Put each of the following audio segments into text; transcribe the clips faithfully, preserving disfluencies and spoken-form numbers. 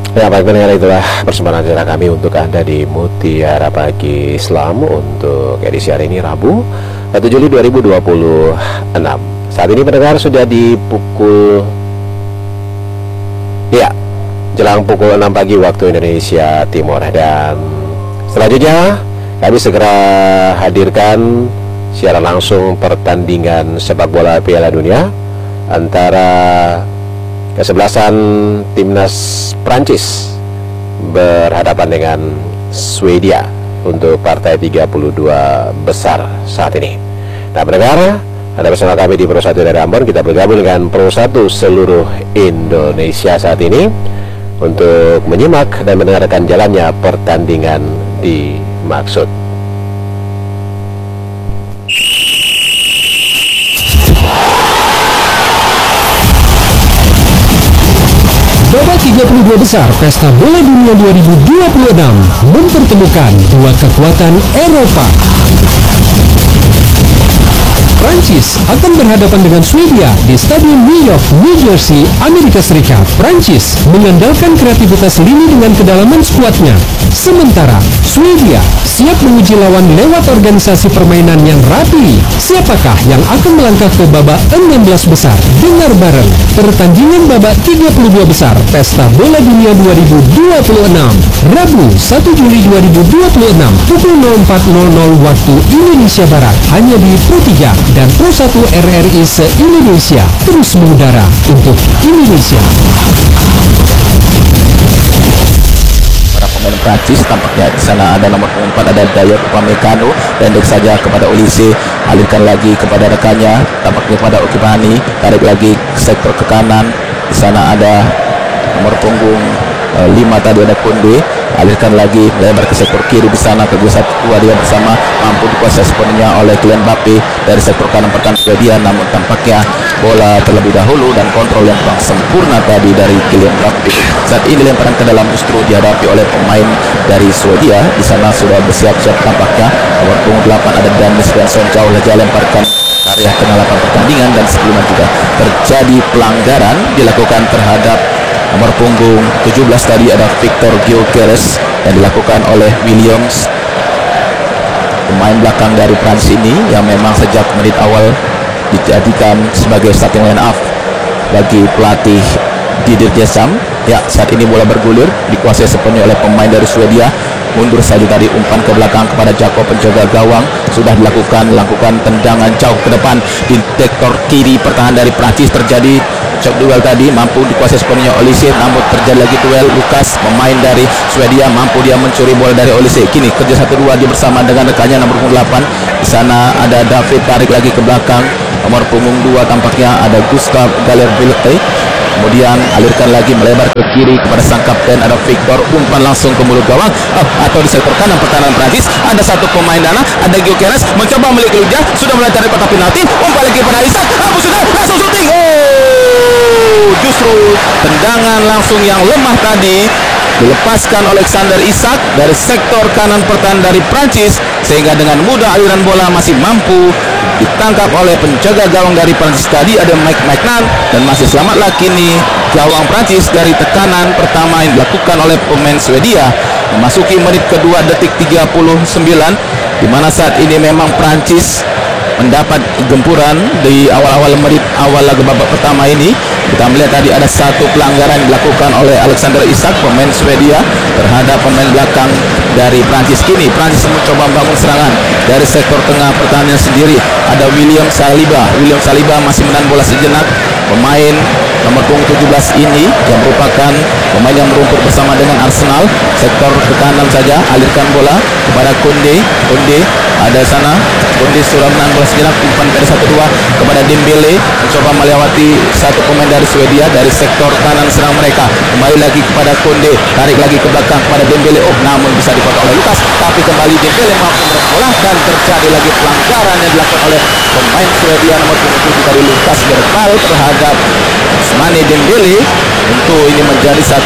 Ya, baik pendengar, itulah persembahan acara kami untuk Anda di Mutiara Pagi Islam untuk edisi hari ini Rabu satu Juli dua ribu dua puluh enam. Saat ini pendengar sudah di pukul ya jelang pukul enam pagi waktu Indonesia Timur, dan selanjutnya kami segera hadirkan siaran langsung pertandingan sepak bola Piala Dunia antara kesebelasan timnas Prancis berhadapan dengan Swedia untuk partai tiga puluh dua besar saat ini. Nah, pendengar, ada bersama kami di Pro satu dari Ambon. Kita bergabung dengan Pro satu seluruh Indonesia saat ini untuk menyimak dan mendengarkan jalannya pertandingan dimaksud. Babak tiga puluh dua besar Pesta Bola Dunia dua ribu dua puluh enam mempertemukan dua kekuatan Eropa. Prancis akan berhadapan dengan Swedia di Stadion New York, New Jersey, Amerika Serikat. Prancis mengandalkan kreativitas lini dengan kedalaman skuadnya, sementara Swedia siap menguji lawan lewat organisasi permainan yang rapi. Siapakah yang akan melangkah ke babak enam belas besar? Dengar bareng pertandingan babak tiga puluh dua besar Pesta Bola Dunia dua ribu dua puluh enam, Rabu satu Juli dua ribu dua puluh enam pukul nol empat nol nol waktu Indonesia Barat, hanya di Pro tiga dan Pro satu R R I se-Indonesia, terus mengudara untuk Indonesia. Para pemain Prancis tampaknya di sana ada nomor empat, ada Dayot Upamecano, pendek saja kepada Olise, alirkan lagi kepada rekannya, tampaknya kepada Okibani, tarik lagi ke sektor ke kanan. Di sana ada nomor punggung lima tadi ada Kunde, alirkan lagi lebar ke sektor kiri. Di sana kedua satu dua dia bersama, mampu dikuasai sepenuhnya oleh Kylian Mbappe dari sektor kanan pertahanan Swedia, namun tampaknya bola terlebih dahulu dan kontrol yang kurang sempurna tadi dari Kylian Mbappe. Saat ini lemparan ke dalam justru dihadapi oleh pemain dari Swedia. Di sana sudah bersiap-siap tampaknya nomor punggung delapan ada Dennis Benson, jauh saja lemparkan area tengah lapangan pertandingan, dan sebelumnya juga terjadi pelanggaran dilakukan terhadap nomor punggung tujuh belas tadi ada Victor Gyökeres yang dilakukan oleh Williams, pemain belakang dari Prancis ini yang memang sejak menit awal dijadikan sebagai starting line up bagi pelatih Didier Deschamps. Ya, saat ini bola bergulir dikuasai sepenuhnya oleh pemain dari Swedia. Mundur saja tadi, umpan ke belakang kepada Jakob, penjaga gawang sudah dilakukan lakukan tendangan jauh ke depan di sektor kiri pertahanan dari Prancis. Terjadi shot duel tadi, mampu dikuasai sepenuhnya Olise, namun terjadi lagi duel. Lukas, pemain dari Swedia, mampu dia mencuri bola dari Olise. Kini kerja satu dua dia bersama dengan rekannya nomor punggung delapan. Di sana ada David, tarik lagi ke belakang. Nomor punggung dua tampaknya ada Gustav Galerville. Kemudian alirkan lagi melebar ke kiri kepada sang kapten ada Victor, umpan langsung ke mulut gawang, oh, atau di sektor kanan pertahanan Prancis ada satu pemain dana, ada Gyökeres mencoba memiliki ludah, sudah mulai cari kotak penalti, umpan lagi pada Isak, apa sudah langsung syuting. Oh, justru tendangan langsung yang lemah tadi dilepaskan Alexander Isak dari sektor kanan pertahanan dari Prancis, sehingga dengan mudah aliran bola masih mampu ditangkap oleh penjaga gawang dari Prancis tadi ada Mike Maignan, dan masih selamatlah kini gawang Prancis dari tekanan pertama yang dilakukan oleh pemain Swedia. Memasuki menit kedua detik tiga puluh sembilan, di mana saat ini memang Prancis mendapat gempuran di awal-awal menit awal laga babak pertama ini. Kita melihat tadi ada satu pelanggaran dilakukan oleh Alexander Isak, pemain Swedia, terhadap pemain belakang dari Prancis. Kini Prancis mencoba membangun serangan dari sektor tengah pertahanan sendiri. Ada William Saliba. William Saliba masih menahan bola sejenak. Pemain nomor punggung tujuh belas ini yang merupakan pemain yang merumput bersama dengan Arsenal. Sektor ke kanan saja, alirkan bola kepada Kunde. Kunde ada sana. Kunde sudah menahan bola sejenak, umpan dari satu dua kepada Dembele, mencoba melewati satu pemain dari Swedia dari sektor kanan serang mereka. Kembali lagi kepada Kunde, tarik lagi ke belakang kepada Dembele, oh namun bisa dipotong oleh Lukas, tapi kembali Dembele mampu bola dan terjadi lagi pelanggaran yang dilakukan oleh pemain Swedia nomor punggung tujuh dari Lukas Berkal terhadap Ousmane Dembele. Tentu ini menjadi satu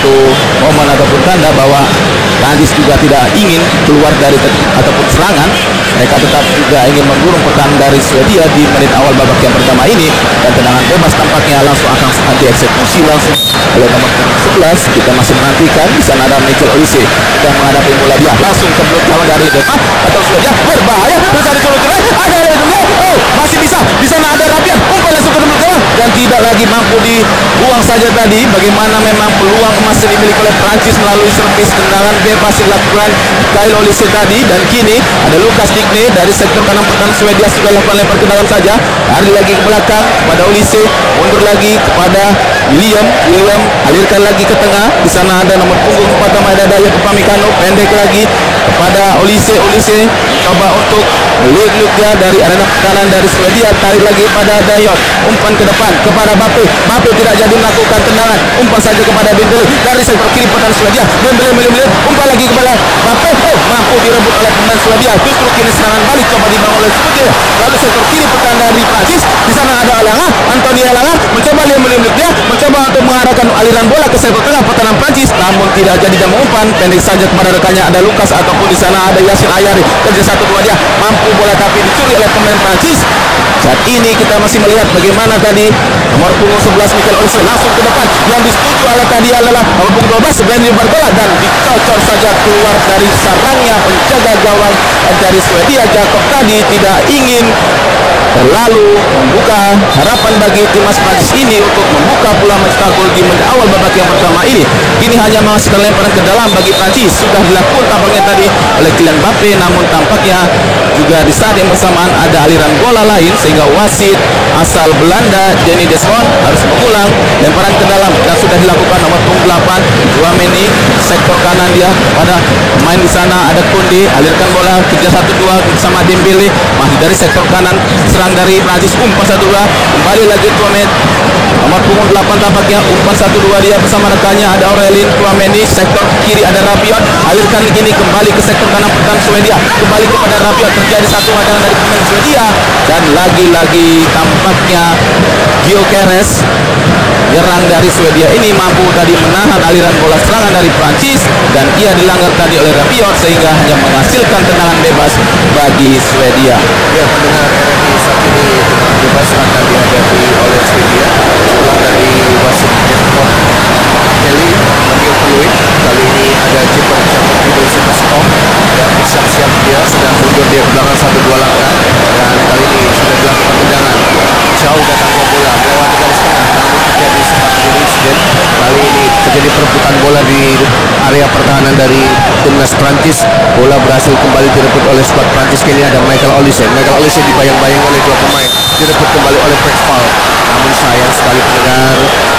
satu momen ataupun tanda bahwa Prancis juga tidak ingin keluar dari ataupun serangan. Mereka tetap juga ingin menggulung pertahanan dari Swedia di menit awal babak yang pertama ini, dan tendangan bebas tampaknya langsung akan dieksekusi langsung oleh nomor sebelas. Kita masih menantikan. Di sana ada Michael Olise sudah menghadapi bola, dia langsung ke belakang kawan dari Denmark atau Swedia, berbahaya mencari solusi. Ada oh masih bisa. Di sana ada Rabiot, umpan langsung ke belakang dan tidak lagi mampu dibuang saja tadi. Bagaimana memang peluang masih dimiliki oleh Prancis melalui servis tendangan bebas dilakukan Kyle Olise tadi, dan kini ada Lucas Digne dari sektor kanan pertahanan Swedia sudah lakukan lempar ke dalam saja, lari lagi ke belakang kepada Olise, mundur lagi kepada William, William alirkan lagi ke tengah. Di sana ada nomor punggung empat ada Dayot Upamecano, pendek lagi kepada Olise, Olise coba untuk lead-leadnya dari arena pertahanan dari Swedia, tarik lagi pada Dayot, umpan ke depan kepada Mbappe, Mbappe tidak jadi melakukan tendangan, umpan saja kepada Dembele dari sektor kiri pertahanan Swedia, Dembele Dembele umpan lagi kepada Mbappe, oh mampu direbut oleh pemain Swedia. Justru kini serangan balik coba dibangun oleh Swedia, lalu sektor kiri pertahanan dari Prancis. Di sana ada Elanga, Anthony Elanga mencoba dia melihat dia mencoba untuk mengarahkan aliran bola ke sektor tengah pertahanan Prancis, namun tidak jadi dan mengumpan pendek saja kepada rekannya ada Lucas ataupun di sana ada Yacine Ayari, kerja satu dua dia mampu bola tapi dicuri oleh pemain Prancis. Saat ini kita masih melihat bagaimana tadi nomor punggung sebelas Michael Olise langsung ke depan, yang disetujui oleh tadi adalah nomor punggung dua belas Benny Barcola, dan dicocor saja keluar dari sarangnya penjaga gawang dari Swedia. Jakob tadi tidak ingin terlalu membuka harapan bagi timnas Prancis ini untuk membuka pula mencetak gol di menit awal babak yang pertama ini. Ini hanya menghasilkan lemparan ke dalam bagi Prancis, sudah dilakukan tampaknya tadi oleh Kylian Mbappe, namun tampaknya juga di saat yang bersamaan ada aliran bola lain sehingga wasit asal Belanda Jenny Desmond harus mengulang lemparan ke dalam, dan sudah dilakukan nomor punggung delapan Tchouaméni sektor kanan dia pada pemain di sana ada Koundé, alirkan bola tiga satu dua bersama Dembele, masih dari sektor kanan serang dari Prancis, umpan satu dua kembali lagi Tchouaméni nomor punggung delapan tampaknya umpan satu dua dia bersama rekannya ada Aurelien Tchouaméni, sektor kiri ada Rabiot, alirkan kini kembali ke sektor kanan pertahanan Swedia, kembali kepada Rabiot, terjadi satu hadangan dari pemain Swedia, dan lagi-lagi tampaknya Gyökeres nyerang dari Swedia ini mampu tadi menahan aliran bola serangan dari Prancis, dan ia dilanggar tadi oleh Rabiot sehingga hanya menghasilkan tendangan bebas bagi Swedia. Ya, pendengar R R I saat ini tendangan bebas akan dihadapi oleh Swedia setelah dari wasit Jesper Kelly Mario Fluid. Kali ini ada kiper cabut middle Sebastian dan siap-siap dia sedang mundur dia ke belakang satu dua langkah, dan kali ini sudah dilakukan tendangan jauh datangnya bola melewati garis tengah, namun terjadi sempat terjadi insiden. Kali ini terjadi perebutan bola di area pertahanan dari timnas Prancis. Bola berhasil kembali direbut oleh skuad Prancis. Kini ada Michael Olise. Michael Olise dibayang-bayang oleh dua pemain, direbut kembali oleh Pekval. Namun sayang sekali pendengar,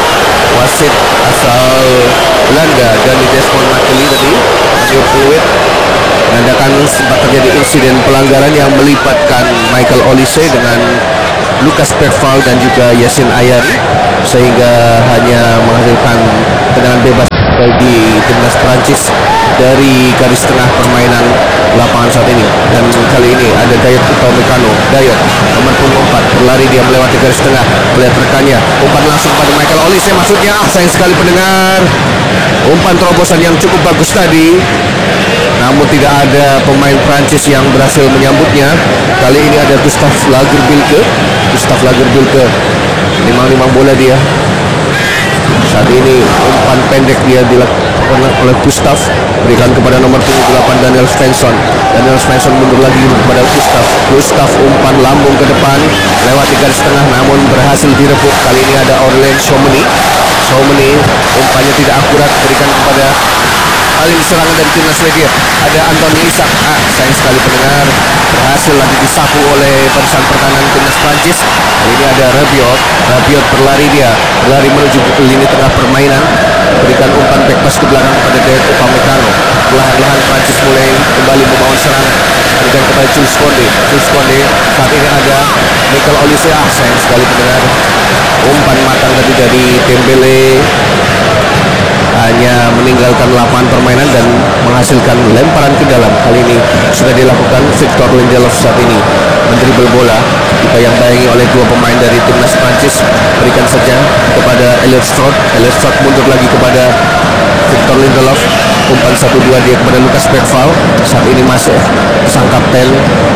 wasit asal Belanda Danny Desmond Makkely tadi Mario Fluid menandakan sempat terjadi insiden pelanggaran yang melibatkan Michael Olise dengan Lucas Pekval dan juga Yacine Ayari, sehingga hanya menghasilkan tendangan bebas bagi timnas Prancis dari garis tengah permainan lapangan saat ini. Dan kali ini ada Dayot Upamecano, Dayot nomor punggung empat berlari, dia melewati garis tengah melihat rekannya, umpan langsung pada Michael Olise, maksudnya ah sayang sekali pendengar, umpan terobosan yang cukup bagus tadi, namun tidak ada pemain Prancis yang berhasil menyambutnya. Kali ini ada Gustav Lagerbilke, Gustav Lagerbilke limang-limang bola dia. Saat ini umpan pendek dia dilakukan oleh Gustav, berikan kepada nomor punggung delapan Daniel Svensson. Daniel Svensson mundur lagi kepada Gustav. Gustav umpan lambung ke depan lewati garis tengah, namun berhasil direbut. Kali ini ada Aurelien Tchouaméni. Tchouaméni umpannya tidak akurat, berikan kepada kali ini serangan dari timnas Swedia. Ada Anthony Isak, ah sayang sekali pendengar, berhasil lagi disapu oleh barisan pertahanan timnas Prancis. Kali ini ada Rabiot. Rabiot berlari, dia berlari menuju ke lini tengah permainan, berikan umpan back pass ke belakang kepada Dayot Upamecano. Perlahan-lahan Prancis mulai kembali membangun serangan, berikan kepada Jules Koundé. Jules Koundé, saat ini ada Michael Olise, ah sayang sekali pendengar, umpan matang tadi dari Dembele hanya meninggalkan lapangan permainan dan menghasilkan lemparan ke dalam. Kali ini sudah dilakukan Victor Lindelof saat ini mendribel bola, dibayang-bayangi oleh dua pemain dari timnas Prancis, berikan saja kepada Elliot Stroud. Elliot Stroud mundur lagi kepada Lindelof. Umpan satu dua dia kepada Lukas Bergvall. Saat ini masih sang kapten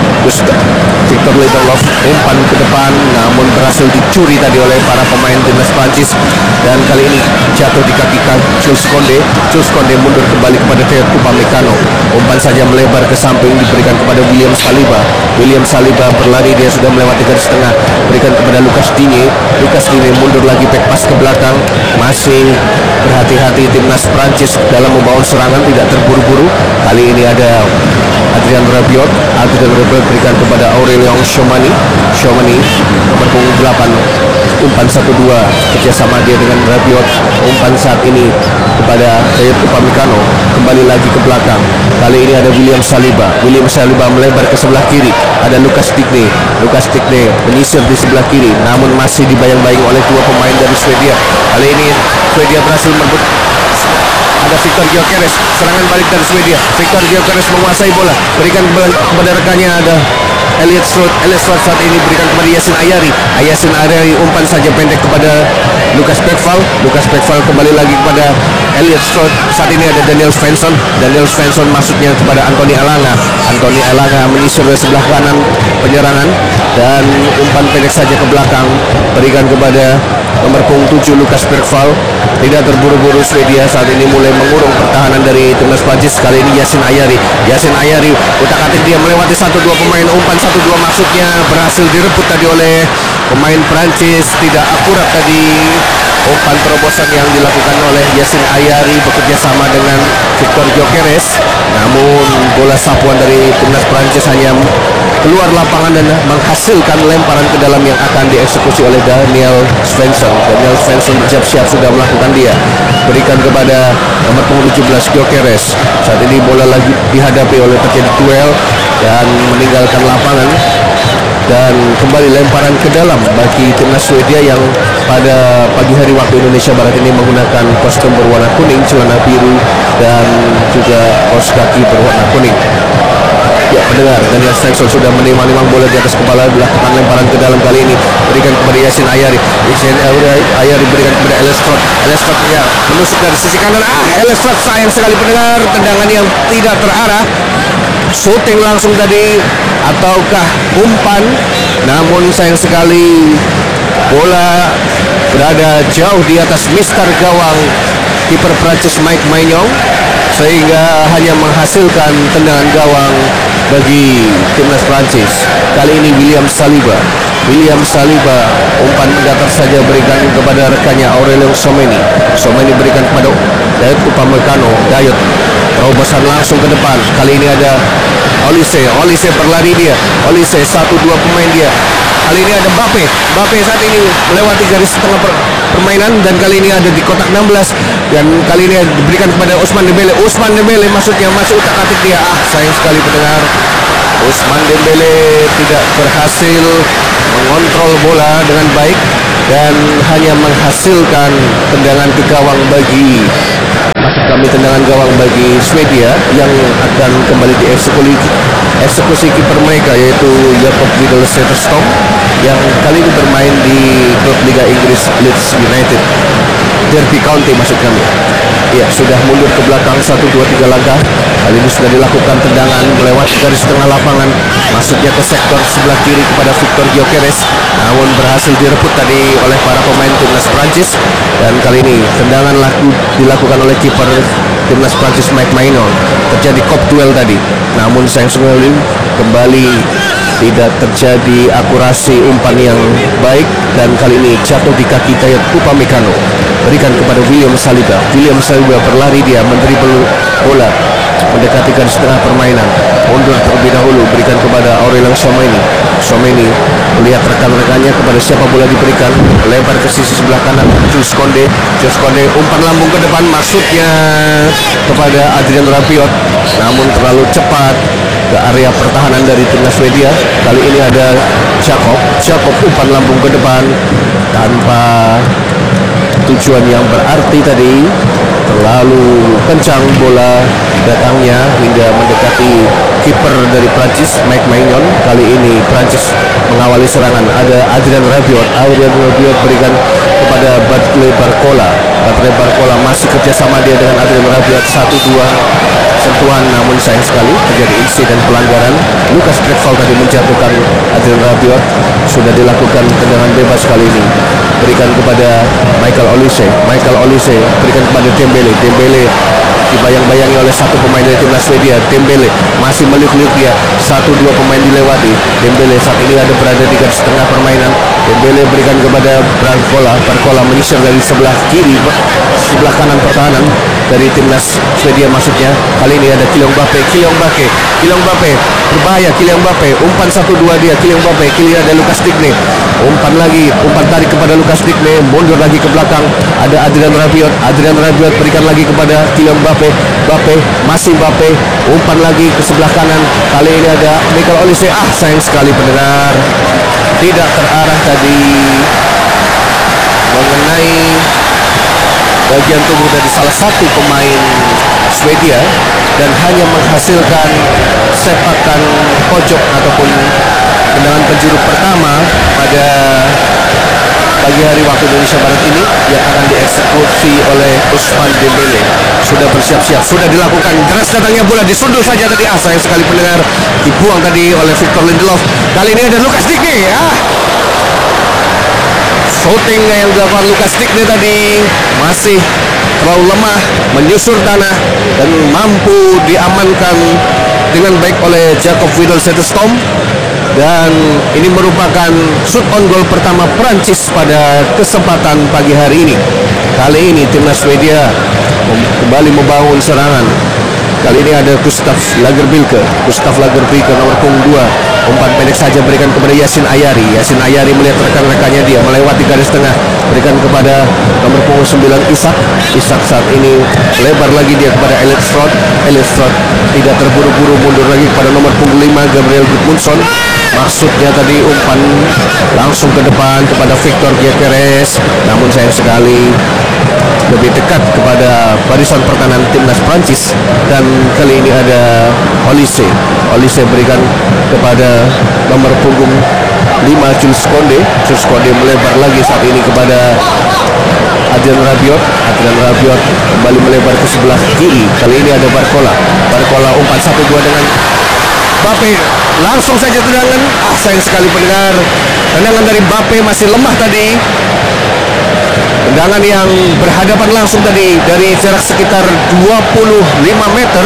Victor Lindelof. Umpan ke depan namun berhasil dicuri tadi oleh para pemain timnas Prancis, dan kali ini jatuh di kaki Jules Koundé. Jules Koundé mundur kembali kepada Théo Upamecano. Umpan saja melebar ke samping diberikan kepada William Saliba. William Saliba berlari, dia sudah melewati garis tengah, berikan kepada Lucas Digne. Lucas Digne mundur lagi, back pass ke belakang. Masih berhati-hati timnas Prancis dalam membangun serangan, tidak terburu-buru. Kali ini ada Adrien Rabiot. Adrien Rabiot berikan kepada Aurélien Tchouameni. Tchouameni nomor punggung delapan. Umpan satu dua kerjasama dia dengan Rabiot. Umpan saat ini kepada Théo Upamecano, kembali lagi ke belakang. Kali ini ada William Saliba. William Saliba melebar ke sebelah kiri. Ada Lucas Digne. Lucas Digne menyisir di sebelah kiri, namun masih dibayang-bayang oleh dua pemain dari Swedia. Kali ini Swedia berhasil merebut. Ada Victor Gyökeres, serangan balik dari Swedia. Victor Gyökeres menguasai bola, berikan kepada rekannya, ada Elliot Stroot. Elliot Stroot saat ini berikan kepada Yacine Ayari. Yacine Ayari umpan saja pendek kepada Lukas Bergvall. Lukas Bergvall kembali lagi kepada Elliot Stroot. Saat ini ada Daniel Svensson. Daniel Svensson masuknya kepada Anthony Elanga. Anthony Elanga menyisir dari sebelah kanan penyerangan, dan umpan pendek saja ke belakang berikan kepada nomor punggung tujuh Lukas Bergvall. Tidak terburu-buru Swedia saat ini mulai mengurung pertahanan dari timnas Prancis. Kali ini Yacine Ayari. Yacine Ayari utak-atik dia melewati satu dua pemain. Umpan satu dua maksudnya berhasil direbut tadi oleh pemain Prancis. Tidak akurat tadi umpan terobosan yang dilakukan oleh Yacine Ayari bekerja sama dengan Victor Gyökeres. Namun bola sapuan dari timnas Prancis hanya keluar lapangan dan menghasilkan lemparan ke dalam yang akan dieksekusi oleh Daniel Svensson. Daniel Svensson bersiap-siap sudah melakukan dia. Berikan kepada nomor punggung tujuh belas Gyökeres. Saat ini bola lagi dihadapi oleh terjadi duel dan meninggalkan lapangan, dan kembali lemparan ke dalam bagi timnas Swedia yang pada pagi hari waktu Indonesia Barat ini menggunakan kostum berwarna kuning, celana biru, dan juga kaos kaki berwarna kuning. Ya, pendengar, Daniel Svensson sudah menimang-nimang bola di atas kepala, dilakukan lemparan ke dalam. Kali ini berikan kepada Yacine Ayari. Yacine Ayari berikan kepada Elliot Stroot. Elliot Stroot ya menusuk dari sisi kanan. Ah, Elliot Stroot sayang sekali pendengar, tendangan yang tidak terarah. Shooting langsung tadi ataukah umpan, namun sayang sekali bola berada jauh di atas mister gawang kiper Prancis Mike Maignan, sehingga hanya menghasilkan tendangan gawang bagi timnas Prancis. Kali ini William Saliba. William Saliba umpan datar saja berikan kepada rekannya Aurélien Tchouameni. Tchouameni berikan kepada Théo Upamecano. Dayot terobosan langsung ke depan. Kali ini ada Olise. Olise berlari dia. Olise satu dua pemain dia. Kali ini ada Mbappe. Mbappe saat ini melewati garis tengah per permainan, dan kali ini ada di kotak enam belas, dan kali ini diberikan kepada Ousmane Dembélé. Ousmane Dembélé maksudnya masuk utak-atik dia. Ah, sayang sekali pendengar, Ousmane Dembélé tidak berhasil mengontrol bola dengan baik dan hanya menghasilkan tendangan ke gawang bagi maksud kami tendangan gawang bagi Swedia, yang akan kembali dieksekusi eksekusi kiper mereka, yaitu Jakob Widel Zetterstrom, yang kali ini bermain di klub Liga Inggris Leeds United, Derby County maksud kami. Ya, sudah mundur ke belakang satu dua tiga langkah. Kali ini sudah dilakukan tendangan melewati garis tengah lapangan, masuknya ke sektor sebelah kiri kepada Victor Gyökeres, namun berhasil direbut tadi oleh para pemain timnas Prancis. Dan kali ini tendangan laku dilakukan oleh kiper timnas Prancis Mike Maignan. Terjadi kop duel tadi, namun sayang sekali kembali tidak terjadi akurasi umpan yang baik, dan kali ini jatuh di kaki Théo Upamecano. Berikan kepada William Saliba. William Saliba berlari, dia mendribel bola mendekati garis tengah permainan, mundur terlebih dahulu, berikan kepada Aurélien Tchouameni. Tchouameni melihat rekan-rekannya kepada siapa bola diberikan, lebar ke sisi sebelah kanan Jules Koundé. Jules Koundé umpan lambung ke depan, maksudnya kepada Adrien Rabiot, namun terlalu cepat ke area pertahanan dari timnas Swedia. Kali ini ada Jakob. Jakob umpan lambung ke depan tanpa tujuan yang berarti tadi, terlalu kencang bola datangnya hingga mendekati kiper dari Prancis, Mike Maignan. Kali ini Prancis mengawali serangan. Ada Adrien Rabiot. Adrien Rabiot berikan kepada Barclay Barcola. Barclay Barcola masih kerjasama dia dengan Adrien Rabiot. Satu dua sentuhan, namun sayang sekali terjadi insiden pelanggaran. Lucas Dreckfall tadi menjatuhkan Adrien Rabiot. Sudah dilakukan tendangan bebas kali ini. Berikan kepada Michael Olise. Michael Olise berikan kepada Dembele. Dembele dibayang-bayangi oleh satu pemain dari timnas Swedia. Dembele masih meliuk-liuk dia. Satu dua pemain dilewati. Dembele saat ini ada berada di garis tengah permainan. Dembele berikan kepada Barcola. Barcola menyisir dari sebelah kiri, sebelah kanan pertahanan dari timnas Swedia maksudnya. Kali ini ada Kylian Mbappe. Kylian Mbappe. Kylian Mbappe berbahaya. Kylian Mbappe umpan satu dua dia. Kylian Mbappe. Kili ada Lucas Digne. Umpan lagi. Umpan tarik kepada Lucas Digne. Mundur lagi ke belakang. Ada Adrien Rabiot. Adrien Rabiot berikan lagi kepada Kylian Mbappe. Mbappe masih Mbappe. Umpan lagi ke sebelah kanan. Kali ini ada Michael Olise. Ah, sayang sekali pendengar, tidak terarah tadi mengenai bagian tubuh dari salah satu pemain Swedia dan hanya menghasilkan sepakan pojok ataupun tendangan penjuru pertama pada pagi hari waktu Indonesia Barat ini yang akan dieksekusi oleh Ousmane Dembele. Sudah bersiap-siap, sudah dilakukan. Deras datangnya bola, disundul saja tadi. Ah, sayang sekali pendengar, dibuang tadi oleh Victor Lindelof. Kali ini ada Lucas Digne. Ah, shooting yang dilakukan Lucas Digne tadi masih terlalu lemah, menyusur tanah dan mampu diamankan dengan baik oleh Jacob Widel Zetterstorm. Dan ini merupakan shoot on goal pertama Prancis pada kesempatan pagi hari ini. Kali ini timnas Swedia kembali membangun serangan. Kali ini ada Gustav Lagerbilke. Gustav Lagerbilke nomor punggung dua. Umpan pendek saja berikan kepada Yasin Ayari. Yasin Ayari melihat rekan-rekannya dia melewati garis tengah. Berikan kepada nomor punggung sembilan Isak. Isak saat ini lebar lagi dia kepada Elliot Stroud. Elliot Stroud tidak terburu-buru, mundur lagi kepada nomor punggung lima Gabriel Gudmundsson. Maksudnya tadi umpan langsung ke depan kepada Victor Gyökeres. Namun sayang sekali lebih dekat kepada barisan pertahanan timnas Prancis. Dan kali ini ada Olise. Olise berikan kepada nomor punggung lima Jules Koundé. Jules Koundé melebar lagi saat ini kepada Adrien Rabiot. Adrien Rabiot kembali melebar ke sebelah kiri. Kali ini ada Barcola. Barcola umpan satu dua dengan Mbappe, langsung saja tendangan. Ah, sayang sekali pendengar, tendangan dari Mbappe masih lemah tadi. Tendangan yang berhadapan langsung tadi dari jarak sekitar dua puluh lima meter,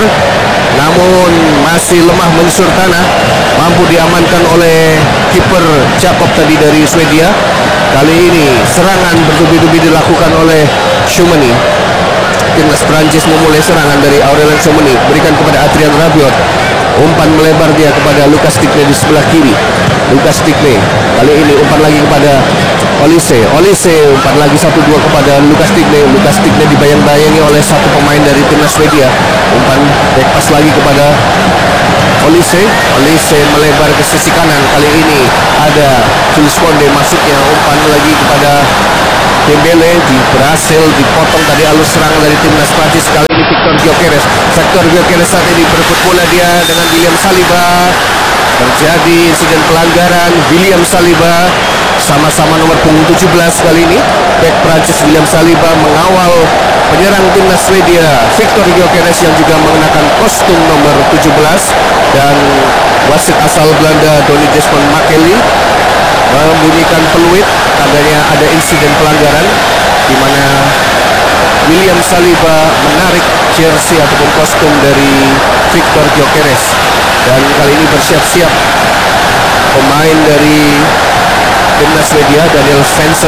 namun masih lemah menyusur tanah. Mampu diamankan oleh kiper Jacob tadi dari Swedia. Kali ini serangan bertubi-tubi dilakukan oleh Tchouameni. Timnas Prancis memulai serangan dari Aurelien Tchouameni. Berikan kepada Adrien Rabiot. Umpan melebar dia kepada Lucas Digne di sebelah kiri. Lucas Digne kali ini umpan lagi kepada Olise. Olise umpan lagi satu dua kepada Lucas Digne. Lucas Digne dibayang-bayangi oleh satu pemain dari timnas Swedia. Umpan back pass lagi kepada Olise. Olise melebar ke sisi kanan. Kali ini ada Jules Koundé, maksudnya umpan lagi kepada Dembele. Di berhasil dipotong tadi alur serangan dari timnas Prancis. Kali ini Victor Gyökeres. Victor Gyökeres saat ini berebut bola dia dengan William Saliba. Terjadi insiden pelanggaran. William Saliba sama-sama nomor punggung tujuh belas kali ini. Back Prancis William Saliba mengawal penyerang timnas Swedia Victor Gyökeres yang juga mengenakan kostum nomor tujuh belas. Dan wasit asal Belanda Donny Desmond Makeli membunyikan peluit, tandanya ada insiden pelanggaran di mana William Saliba menarik jersey ataupun kostum dari Victor Gyökeres. Dan kali ini bersiap-siap pemain dari timnas Swedia Daniel Svensson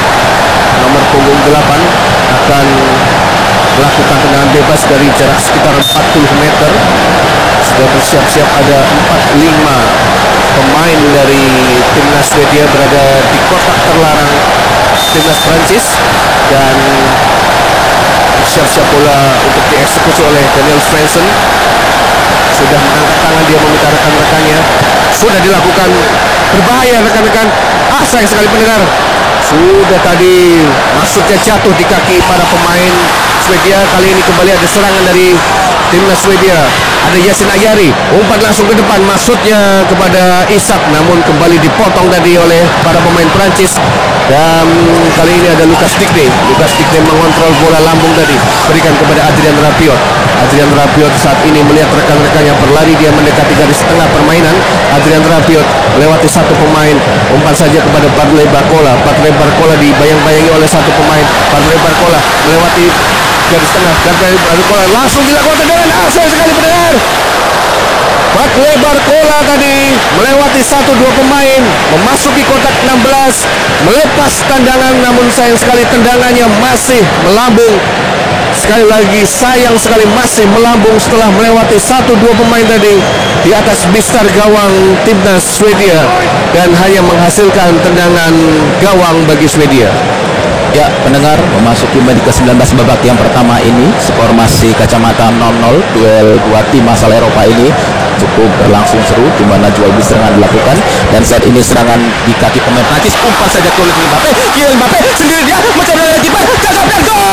nomor punggung delapan akan melakukan tendangan bebas dari jarak sekitar empat puluh meter. Sudah bersiap-siap ada empat lima pemain dari timnas Swedia berada di kotak terlarang timnas Prancis dan siap-siap bola untuk dieksekusi oleh Daniel Svensson. sudah mengangkat tangan, dia meminta rekan-rekannya. Sudah dilakukan, berbahaya rekan-rekan. Ah, sayang sekali pendengar. Sudah tadi maksudnya jatuh di kaki para pemain Swedia. Kali ini kembali ada serangan dari timnas Swedia. Ada Yasin Ayari, umpan langsung ke depan, maksudnya kepada Isak, namun kembali dipotong tadi oleh para pemain Prancis. Dan kali ini ada Lucas Digne. Lucas Digne mengontrol bola lambung tadi, berikan kepada Adrian Rabiot. Adrian Rabiot saat ini melihat rekan-rekannya berlari, dia mendekati garis tengah permainan. Adrian Rabiot melewati satu pemain, umpan saja kepada Bartley Barcola. Bartley Barcola dibayang-bayangi oleh satu pemain. Bartley Barcola melewati garis tengah, Bartley Barcola langsung dilakukan tendangan. Ah, sayang sekali pendengar. Bartley Barcola tadi melewati satu dua pemain, memasuki kotak enam belas, melepas tendangan, namun sayang sekali tendangannya masih melambung. Sekali lagi sayang sekali masih melambung setelah melewati satu dua pemain tadi di atas bistar gawang timnas Swedia dan hanya menghasilkan tendangan gawang bagi Swedia. Ya, pendengar, memasuki menit ke sembilan belas babak yang pertama ini, skor masih kacamata nol nol. Duel dua tim asal Eropa ini cukup berlangsung seru, di mana jual beli serangan dilakukan, dan saat ini serangan di kaki pemain Prancis, umpan saja ke Kylian Mbappe. Kylian Mbappe sendiri dia mencari oleh kiper, cakap dan gol!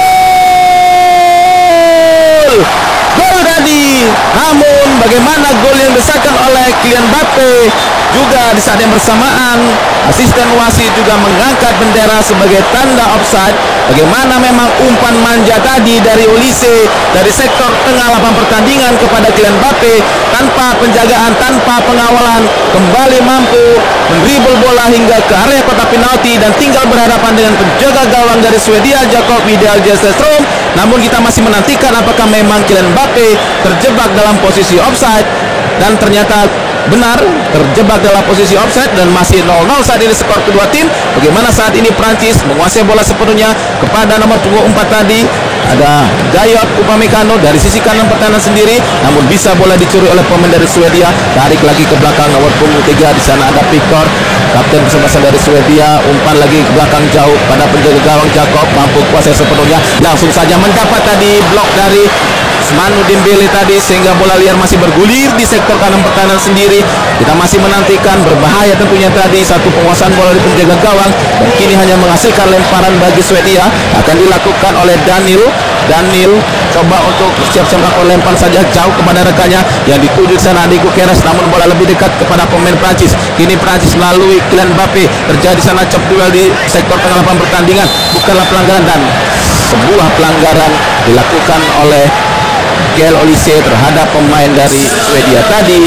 Gol tadi. Namun bagaimana gol yang didesakan oleh Kylian Mbappe, juga di saat yang bersamaan asisten wasit juga mengangkat bendera sebagai tanda offside. Bagaimana memang umpan manja tadi dari Olise dari sektor tengah lapangan pertandingan kepada Kylian Mbappe tanpa penjagaan, tanpa pengawalan, kembali mampu mendribble bola hingga ke area kotak penalti dan tinggal berhadapan dengan penjaga gawang dari Swedia, Jakob Widell Jesselstrom. Namun kita masih menantikan apakah memang Kylian Mbappe terjebak dalam posisi offside, dan ternyata benar terjebak dalam posisi offside dan masih nol nol saat ini skor kedua tim. Bagaimana saat ini Prancis menguasai bola sepenuhnya kepada nomor punggung empat tadi, ada Dayot Upamecano dari sisi kanan pertahanan sendiri, namun bisa bola dicuri oleh pemain dari Swedia. Tarik lagi ke belakang nomor punggung tiga, di sana ada Victor, kapten bersama dari Swedia. Umpan lagi ke belakang jauh pada penjaga gawang Jakob, mampu kuasai sepenuhnya, langsung saja mendapat tadi blok dari Manu Dembele tadi, sehingga bola liar masih bergulir di sektor kanan pertahanan sendiri. Kita masih menantikan, berbahaya tentunya tadi satu penguasaan bola di penjaga gawang, dan kini hanya menghasilkan lemparan bagi Swedia. Akan dilakukan oleh Daniel. Daniel coba untuk siap-siap melakukan lempar saja jauh kepada rekannya yang dituju di sana Diego Keres, namun bola lebih dekat kepada pemain Prancis. Kini Prancis melalui Kylian Mbappe, terjadi sana chop duel di sektor tengah lapangan pertandingan, bukanlah pelanggaran, dan sebuah pelanggaran dilakukan oleh Gael Olise terhadap pemain dari Swedia tadi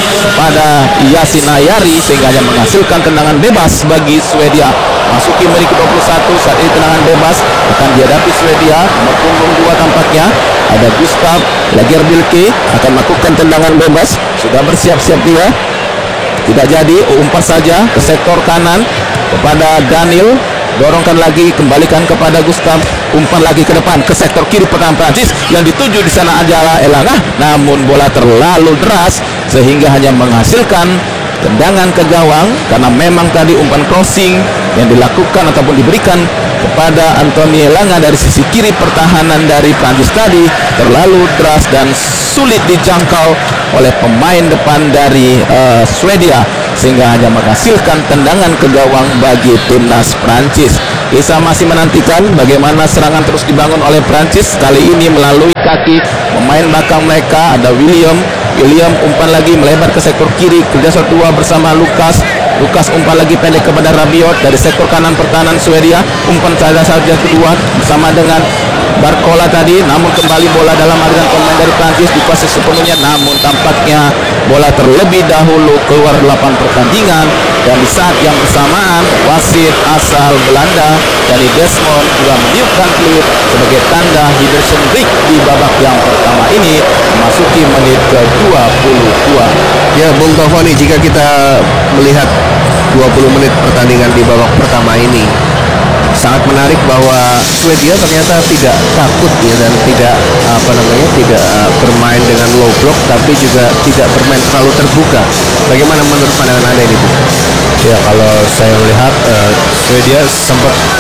pada Yasin Ayari, sehingga hanya menghasilkan tendangan bebas bagi Swedia. Masuki menit ke dua puluh satu, saat ini tendangan bebas akan dihadapi Swedia. Nomor punggung dua tampaknya ada Gustav Lagerbielke akan melakukan tendangan bebas. Sudah bersiap-siap dia, tidak jadi, umpan saja ke sektor kanan kepada Daniel. Dorongkan lagi, kembalikan kepada Gustav, umpan lagi ke depan ke sektor kiri pertahanan Prancis, yang dituju di sana adalah Elanga, namun bola terlalu deras sehingga hanya menghasilkan tendangan ke gawang, karena memang tadi umpan crossing yang dilakukan ataupun diberikan kepada Anthony Elanga dari sisi kiri pertahanan dari Prancis tadi terlalu deras dan sulit dijangkau oleh pemain depan dari uh, Swedia, sehingga hanya menghasilkan tendangan ke gawang bagi timnas Prancis. Kita masih menantikan bagaimana serangan terus dibangun oleh Prancis, kali ini melalui kaki pemain belakang mereka ada William. William umpan lagi melebar ke sektor kiri, kerja dua bersama Lukas. Lukas umpan lagi pendek kepada Rabiot dari sektor kanan pertahanan Swedia. Umpan saja saja kedua bersama dengan Barcola tadi, namun kembali bola dalam aliran pemain dari Prancis dikuasai sepenuhnya, namun tampaknya bola terlebih dahulu keluar lapangan pertandingan. Dan di saat yang bersamaan wasit asal Belanda dari Desmond juga meniupkan peluit sebagai tanda Henderson break di babak yang pertama ini memasuki menit ke dua puluh dua. Ya, Bung Tovoni, jika kita melihat dua puluh menit pertandingan di babak pertama ini, sangat menarik bahwa Swedia ternyata tidak takut ya, dan tidak apa namanya tidak uh, bermain dengan low block, tapi juga tidak bermain terlalu terbuka. Bagaimana menurut pandangan Anda ini, Bu? Ya, kalau saya melihat uh, Swedia sempat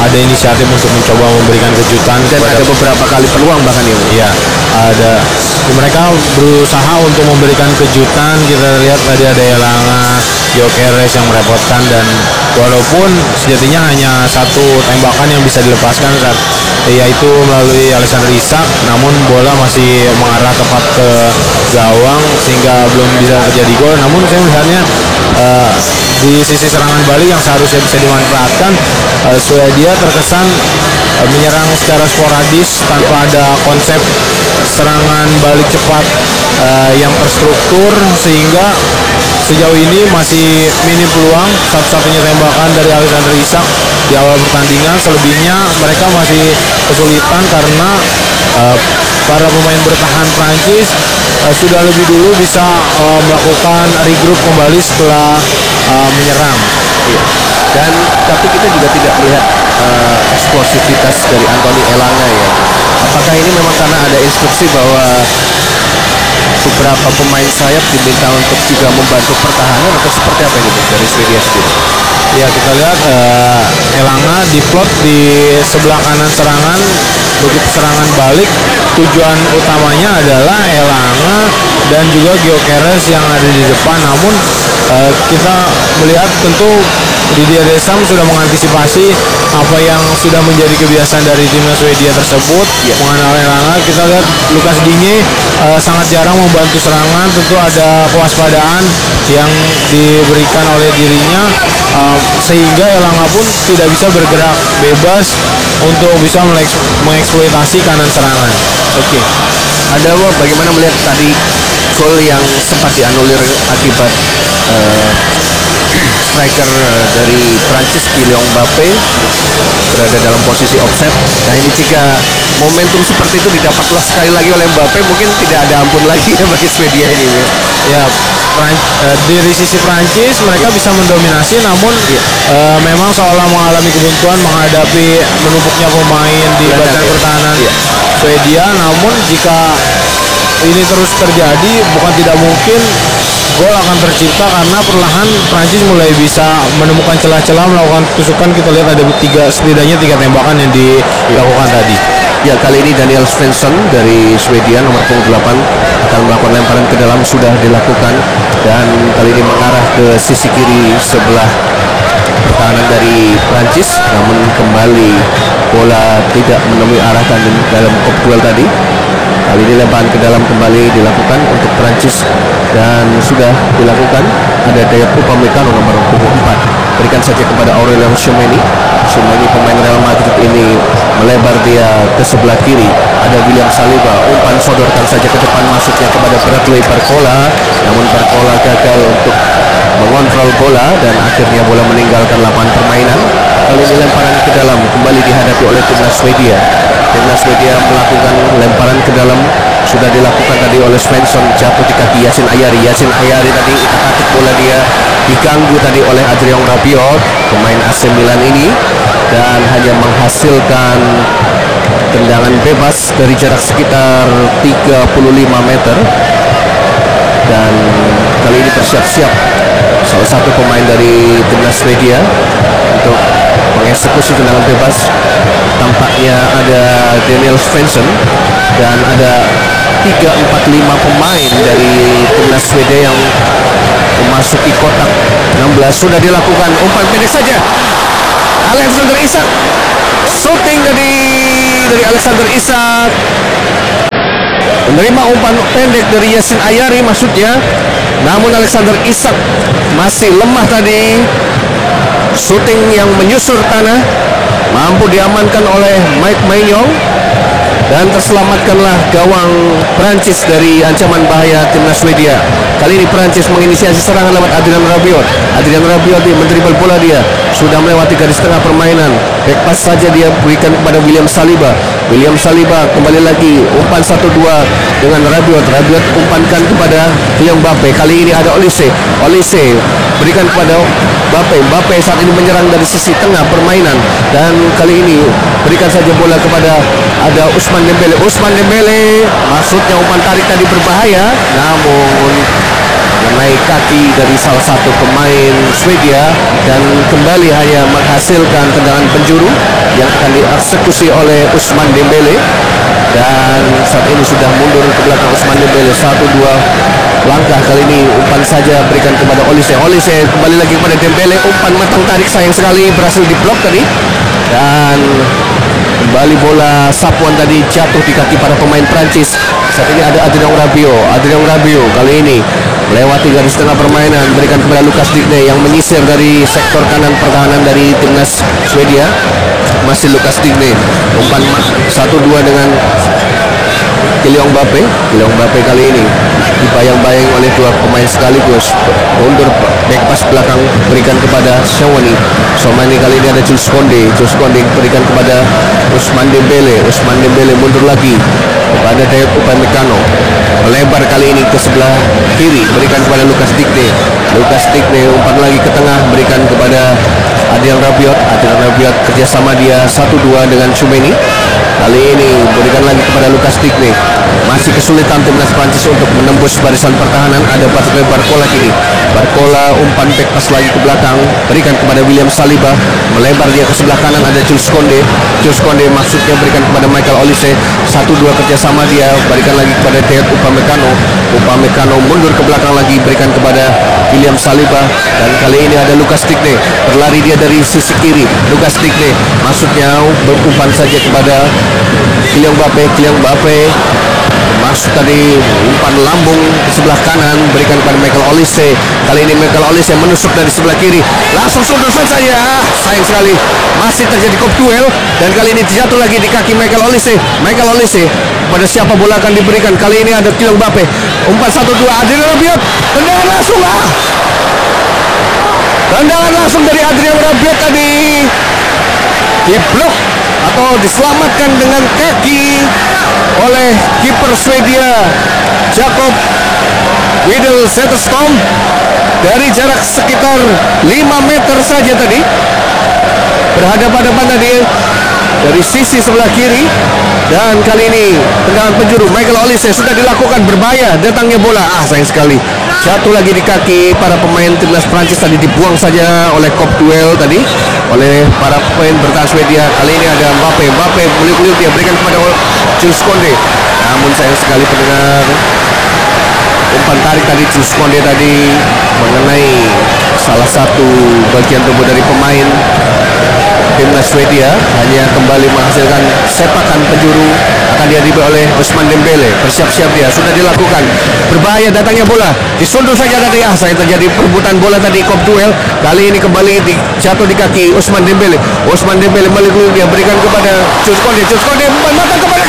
ada inisiatif untuk mencoba memberikan kejutan dan kepada, ada beberapa kali peluang bahkan ya. ya ada mereka berusaha untuk memberikan kejutan. Kita lihat tadi ada Elanga, Gyökeres yang merepotkan, dan walaupun sejatinya hanya satu tembakan yang bisa dilepaskan saat yaitu melalui Alexander Isak, namun bola masih mengarah tepat ke gawang sehingga belum bisa terjadi gol. Namun saya melihatnya uh, di sisi serangan balik yang seharusnya bisa dimanfaatkan, uh, Swedia terkesan uh, menyerang secara sporadis tanpa ada konsep serangan balik cepat uh, yang terstruktur, sehingga sejauh ini masih minim peluang. Satu-satunya tembakan dari Alexander Isak di awal pertandingan, selebihnya mereka masih kesulitan karena uh, para pemain bertahan Prancis uh, sudah lebih dulu bisa uh, melakukan regroup kembali setelah uh, menyerang. Iya. Dan tapi kita juga tidak melihat uh, eksplosivitas dari Anthony Elanga ya. Apakah ini memang karena ada instruksi bahwa beberapa pemain sayap diminta untuk juga membantu pertahanan, atau seperti apa ini dari Swedia sendiri? Ya, kita lihat uh, Elanga diplot di sebelah kanan serangan. Begitu serangan balik, tujuan utamanya adalah Elanga dan juga Gyökeres yang ada di depan. Namun uh, kita melihat tentu Didier Deschamps sudah mengantisipasi apa yang sudah menjadi kebiasaan dari timnas Swedia tersebut, ya. Mengenal Elanga, kita lihat Lucas Digne uh, sangat jarang membantu serangan. Tentu ada kewaspadaan yang diberikan oleh dirinya, uh, sehingga Elanga pun tidak bisa bergerak bebas untuk bisa mengeksploitasi kanan serangan. Oke, ada bagaimana melihat tadi gol yang sempat dianulir akibat uh, striker dari Prancis Kylian Mbappe berada dalam posisi offset. Nah, ini jika momentum seperti itu didapatlah sekali lagi oleh Mbappe, mungkin tidak ada ampun lagi ya bagi Swedia ini. Ya, Pran, uh, dari sisi Prancis mereka bisa mendominasi, namun ya. uh, memang seolah mengalami kebuntuan menghadapi menumpuknya pemain di bagian pertahanan ya. Swedia. Namun jika ini terus terjadi, bukan tidak mungkin gol akan tercipta karena perlahan Prancis mulai bisa menemukan celah-celah melakukan tusukan. Kita lihat ada tiga, setidaknya tiga tembakan yang dilakukan ya. tadi. Ya, kali ini Daniel Svensson dari Swedia nomor punggung delapan akan melakukan lemparan ke dalam, sudah dilakukan, dan kali ini mengarah ke sisi kiri sebelah pertahanan dari Prancis. Namun kembali bola tidak menemui arah dalam kop duel tadi. Kali ini lemparan ke dalam kembali dilakukan untuk Prancis dan sudah dilakukan. Ada Dayot Upamecano nomor punggung empat, berikan saja kepada Aurelien Tchouameni. Tchouameni pemain Real Madrid ini melebar dia ke sebelah kiri. Ada William Saliba, umpan sodorkan saja ke depan, masuknya kepada Bradley Barcola. Namun Barcola gagal untuk mengontrol bola dan akhirnya bola meninggalkan lapangan permainan. Kali ini lemparan ke dalam kembali dihadapi oleh timnas Swedia. Timnas Swedia melakukan lemparan ke dalam, sudah dilakukan tadi oleh Svensson, jatuh di kaki Yacine Ayari. Yacine Ayari tadi utak-atik bola dia diganggu tadi oleh Adrien Rabiot, pemain A C Milan ini, dan hanya menghasilkan tendangan bebas dari jarak sekitar tiga puluh lima meter. Dan kali ini bersiap-siap salah satu pemain dari timnas Swedia untuk mengeksekusi tendangan bebas. Tampaknya ada Daniel Svensson dan ada tiga empat lima pemain dari timnas Swedia yang memasuki kotak enam belas. Sudah dilakukan umpan pendek saja. Alexander Isak, shooting dari dari Alexander Isak, menerima umpan pendek dari Yacine Ayari maksudnya. Namun Alexander Isak masih lemah tadi. Shooting yang menyusur tanah mampu diamankan oleh Mike Maignan, dan terselamatkanlah gawang Prancis dari ancaman bahaya timnas Swedia. Kali ini Prancis menginisiasi serangan lewat Adrien Rabiot. Adrien Rabiot dia mendribble bola, dia sudah melewati garis tengah permainan. Back pass saja dia berikan kepada William Saliba. William Saliba kembali lagi umpan satu dua dengan Rabiot. Rabiot umpankan kepada Kylian Mbappe. Kali ini ada Olise. Olise berikan kepada Mbappe. Mbappe saat ini menyerang dari sisi tengah permainan, dan kali ini berikan saja bola kepada ada Ousmane Dembele. Ousmane Dembele maksudnya umpan tarik tadi berbahaya, namun mengenai kaki dari salah satu pemain Swedia dan kembali hanya menghasilkan tendangan penjuru yang akan dieksekusi oleh Ousmane Dembele. Dan saat ini sudah mundur ke belakang Ousmane Dembele, satu dua langkah. Kali ini umpan saja berikan kepada Olise. Olise kembali lagi kepada Dembele, umpan matang tarik, sayang sekali berhasil diblok tadi. Dan kembali bola sapuan tadi jatuh di kaki para pemain Prancis. Saat ini ada Adrien Rabiot. Adrien Rabiot kali ini melewati garis tengah permainan, berikan kepada Lucas Digne yang menyisir dari sektor kanan pertahanan dari timnas Swedia. Masih Lucas Digne, umpan satu dua dengan Kylian Mbappe. Kylian Mbappe kali ini dibayang-bayang oleh dua pemain sekaligus. Mundur back pas belakang berikan kepada Shawani. Shawani kali ini ada Jules Koundé. Jules Koundé berikan kepada Ousmane Dembele. Ousmane Dembele mundur lagi kepada Dayot Upamecano. Melebar kali ini ke sebelah kiri, berikan kepada Lucas Digne. Lucas Digne umpan lagi ke tengah, berikan kepada Adrien Rabiot. Adrien Rabiot kerjasama dia satu dua dengan Tchouaméni. Kali ini berikan lagi kepada Lucas Digne. Masih kesulitan timnas Prancis untuk menembus barisan pertahanan. Ada Patrick Barcola kini. Barcola umpan back pas lagi ke belakang, berikan kepada William Saliba. Melebar dia ke sebelah kanan, ada Jules Koundé. Jules Koundé maksudnya berikan kepada Michael Olise. Satu dua kerjasama dia, berikan lagi kepada Dayot Upamecano. Upamecano mundur ke belakang lagi, berikan kepada William Saliba. Dan kali ini ada Lucas Digne. Berlari dia dari sisi kiri. Lucas Digne maksudnya berumpan saja kepada Kylian Mbappe. Kylian Mbappe masuk tadi, umpan lambung ke sebelah kanan, berikan kepada Michael Olise. Kali ini Michael Olise menusuk dari sebelah kiri, langsung sundul saja. Sayang sekali masih terjadi kop duel, dan kali ini jatuh lagi di kaki Michael Olise. Michael Olise, pada siapa bola akan diberikan? Kali ini ada Kylian Mbappe, umpan satu dua, Adrien Rabiot, tendangan langsung ah. Tendangan langsung dari Adrien Rabiot tadi diblok atau diselamatkan dengan kaki oleh kiper Swedia Jakob Widel Zetterstrom dari jarak sekitar lima meter saja tadi. Berhadapan-hadapan tadi dari sisi sebelah kiri, dan kali ini tendangan penjuru Michael Olise sudah dilakukan, berbahaya datangnya bola. Ah, sayang sekali jatuh lagi di kaki para pemain timnas Prancis tadi, dibuang saja oleh kop duel tadi oleh para pemain bertahan Swedia. Kali ini ada Mbappe. Mbappe meliuk-liuk dia, berikan kepada Jules Koundé. Namun sayang sekali pendengar, umpan tarik tadi Jules Koundé tadi mengenai salah satu bagian tubuh dari pemain timnas Swedia, hanya kembali menghasilkan sepakan penjuru. Akan dihadapi oleh Ousmane Dembele. Bersiap-siap dia, sudah dilakukan, berbahaya datangnya bola, disundul saja tadi. Ah, saya terjadi perebutan bola tadi, kop duel. Kali ini kembali di, jatuh di kaki Ousmane Dembele. Ousmane Dembele meliuk-liuk dia, berikan kepada Jules Koundé. Jules Koundé matang kepada,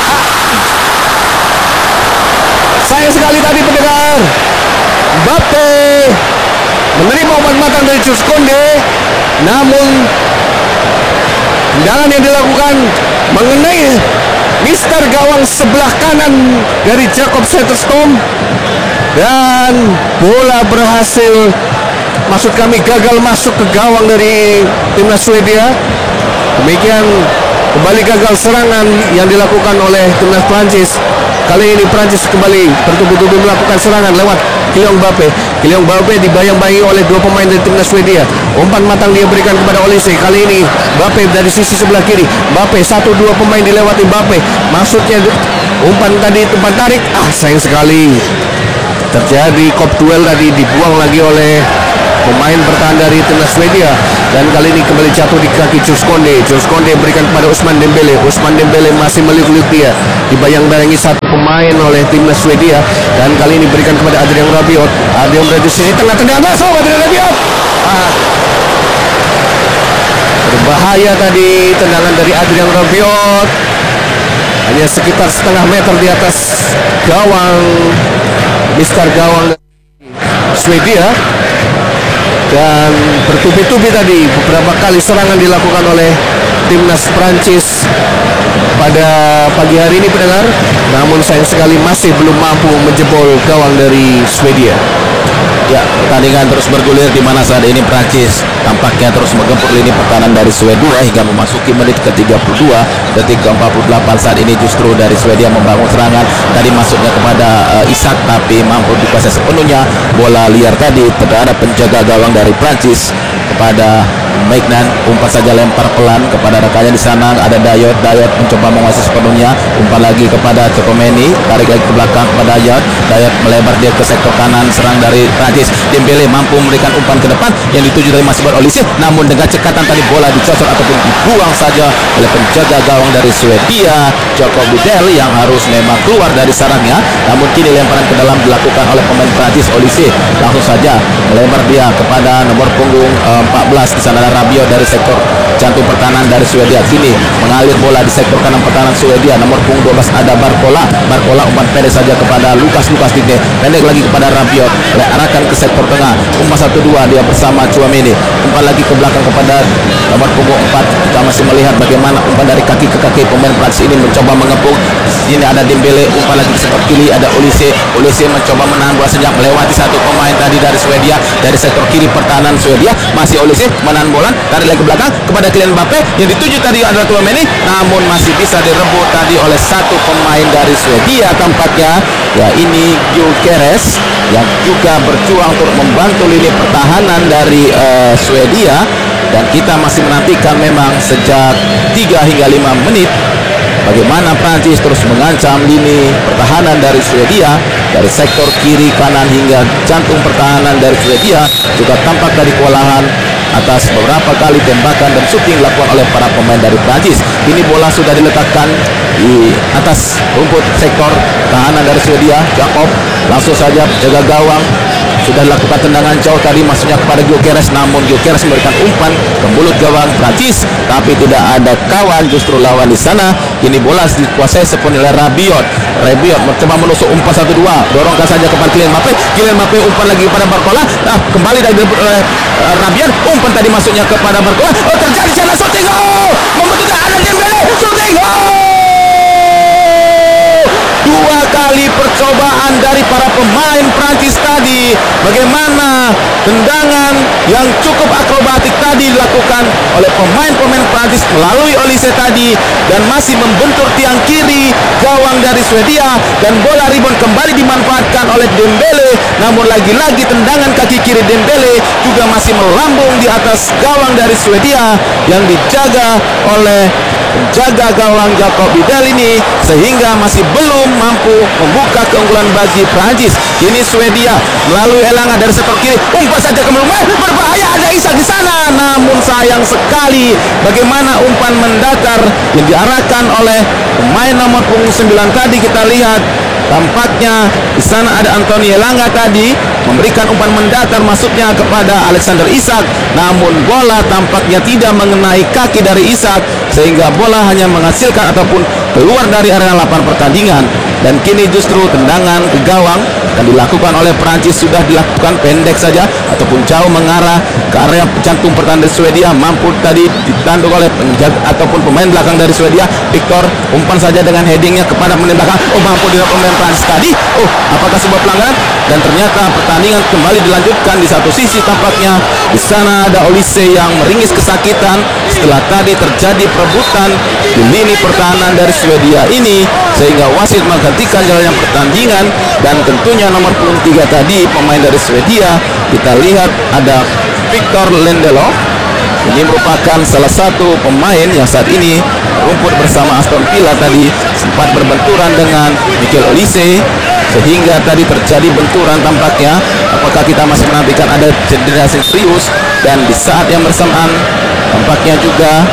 sayang sekali tadi pendengar, Mbappe menerima umpan matang dari Jules Koundé, namun tendangan yang dilakukan mengenai mister gawang sebelah kanan dari Jakob Zetterstrom, dan bola berhasil, maksud kami gagal masuk ke gawang dari timnas Swedia. Demikian kembali gagal serangan yang dilakukan oleh timnas Prancis. Kali ini Prancis kembali bertubi-tubi melakukan serangan lewat Kylian Mbappe. Kylian Mbappe dibayang-bayangi oleh dua pemain dari timnas Swedia. Umpan matang dia berikan kepada Olise. Kali ini Mbappe dari sisi sebelah kiri. Mbappe, satu dua pemain dilewati Mbappe. Maksudnya umpan tadi, umpan tarik. Ah, sayang sekali terjadi kop duel tadi, dibuang lagi oleh pemain bertahan dari timnas Swedia. Dan kali ini kembali jatuh di kaki Jules Koundé. Jules Koundé berikan kepada Ousmane Dembele. Ousmane Dembele masih meliuk-liuk dia, dibayang-bayangi satu pemain oleh timnas Swedia. Dan kali ini berikan kepada Adrien Rabiot. Adrien Rabiot di sini tengah, tendangan masuk Adrien Rabiot. Ah, berbahaya tadi tendangan dari Adrien Rabiot, hanya sekitar setengah meter di atas gawang mister gawang Swedia. Dan bertubi-tubi tadi beberapa kali serangan dilakukan oleh timnas Prancis pada pagi hari ini pendengar, namun sayang sekali masih belum mampu menjebol gawang dari Swedia. Ya, pertandingan terus bergulir di mana saat ini Prancis tampaknya terus menggempur lini pertahanan dari Swedia hingga memasuki menit ke tiga puluh dua, detik ke empat puluh delapan. Saat ini justru dari Swedia membangun serangan. Tadi masuknya kepada uh, Isak tapi mampu dikuasai sepenuhnya. Bola liar tadi terhadap penjaga gawang dari Prancis kepada Maignan, umpan saja lempar pelan kepada rekannya di sana. Ada Dayot, Dayot mencoba menguasai sepenuhnya, umpan lagi kepada Choupo-Moting, tarik lagi ke belakang kepada Dayot. Dayot melebar dia ke sektor kanan, serang dari Prancis. Dembele mampu memberikan umpan ke depan yang dituju dari Masibor Olise, namun dengan cekatan tadi bola dicocok ataupun dibuang saja oleh penjaga gawang dari Swedia, Jacob Bidel, yang harus memang keluar dari sarangnya. Namun kini lemparan ke dalam dilakukan oleh pemain Prancis. Olise langsung saja melebar dia kepada nomor punggung uh, empat belas. Di sana ada Rabiot dari sektor jantung pertahanan dari Swedia. Kini mengalir bola di sektor kanan pertahanan Swedia. Nomor punggung dua belas ada Barcola. Barcola umpan pendek saja kepada Lukas Lukas Digne. Pendek lagi kepada Rabiot. Arahkan ke sektor tengah. Umpan satu dua dia bersama Choupo-Moting. Umpan lagi ke belakang kepada nomor punggung empat. Kita masih melihat bagaimana umpan dari kaki ke kaki pemain Prancis ini mencoba mengepung. Ini ada Dembele, umpan lagi ke sektor kiri ada Olise. Olise mencoba menahan bola sejak melewati satu pemain tadi dari Swedia. Dari sektor kiri pertahanan Swedia masih Olise menahan bola, tarik lagi ke belakang kepada Kylian Mbappe yang dituju tadi adalah Choupo-Moting, namun masih bisa direbut tadi oleh satu pemain dari Swedia tampaknya. Ya, ini Gyökeres yang juga berjuang untuk membantu lini pertahanan dari uh, Swedia, dan kita masih menantikan memang sejak tiga hingga lima menit bagaimana Prancis terus mengancam lini pertahanan dari Swedia. Dari sektor kiri, kanan hingga jantung pertahanan dari Swedia juga tampak dari kewalahan atas beberapa kali tembakan dan shooting dilakukan oleh para pemain dari Prancis. Ini bola sudah diletakkan di atas rumput sektor tahanan dari Swedia. Jacob langsung saja jaga gawang sudah dilakukan tendangan jauh tadi, masuknya kepada Gyökeres, namun Gyökeres memberikan umpan ke mulut gawang Prancis tapi tidak ada kawan justru lawan di sana. Ini bola dikuasai sepenuhnya oleh Rabiot. Rabiot mencoba menusuk umpan satu dua, dorongkan saja kepada Kylian Mbappe. Kylian Mbappe umpan lagi kepada Barcola. Nah, kembali dari uh, Rabiot, umpan tadi masuknya kepada Barcola. Oh, terjadi sana shooting. Oh, membutuhkan ada Dembele, shooting. Oh! Dua kali percobaan dari para pemain Prancis tadi. Bagaimana tendangan yang cukup akrobatik tadi dilakukan oleh pemain-pemain Prancis melalui Olise tadi, dan masih membentur tiang kiri gawang dari Swedia, dan bola rebound kembali dimanfaatkan oleh Dembele. Namun lagi-lagi tendangan kaki kiri Dembele juga masih melambung di atas gawang dari Swedia yang dijaga oleh penjaga gawang Jacob Bidel ini, sehingga masih belum mampu membuka keunggulan bagi Prancis. Kini Swedia melalui Elanga dari sektor kiri, umpan saja ke belakang, berbahaya, ada Isak di sana. Namun sayang sekali bagaimana umpan mendatar yang diarahkan oleh pemain nomor punggung sembilan tadi. Kita lihat tampaknya di sana ada Anthony Elanga tadi memberikan umpan mendatar masuknya kepada Alexander Isak, namun bola tampaknya tidak mengenai kaki dari Isak sehingga bola hanya menghasilkan ataupun keluar dari area lapangan pertandingan. Dan kini justru tendangan ke gawang akan dilakukan oleh Prancis, sudah dilakukan pendek saja ataupun jauh mengarah ke area jantung pertahanan dari Swedia. Mampu tadi ditanduk oleh penjaga ataupun pemain belakang dari Swedia, Victor, umpan saja dengan headingnya kepada pemain belakang. Oh, mampu dilakukan pemain Prancis tadi. Oh, apakah sebuah pelanggaran? Dan ternyata pertandingan kembali dilanjutkan. Di satu sisi tampaknya di sana ada Olise yang meringis kesakitan setelah tadi terjadi perebutan di lini pertahanan dari Swedia ini, sehingga wasit menghentikan jalannya pertandingan. Dan tentunya nomor punggung tiga tadi pemain dari Swedia, kita lihat ada Victor Lindelof. Ini merupakan salah satu pemain yang saat ini rumput bersama Aston Villa tadi sempat berbenturan dengan Michael Olise, sehingga tadi terjadi benturan tampaknya. Apakah kita masih menantikan ada cedera serius? Dan di saat yang bersamaan tampaknya juga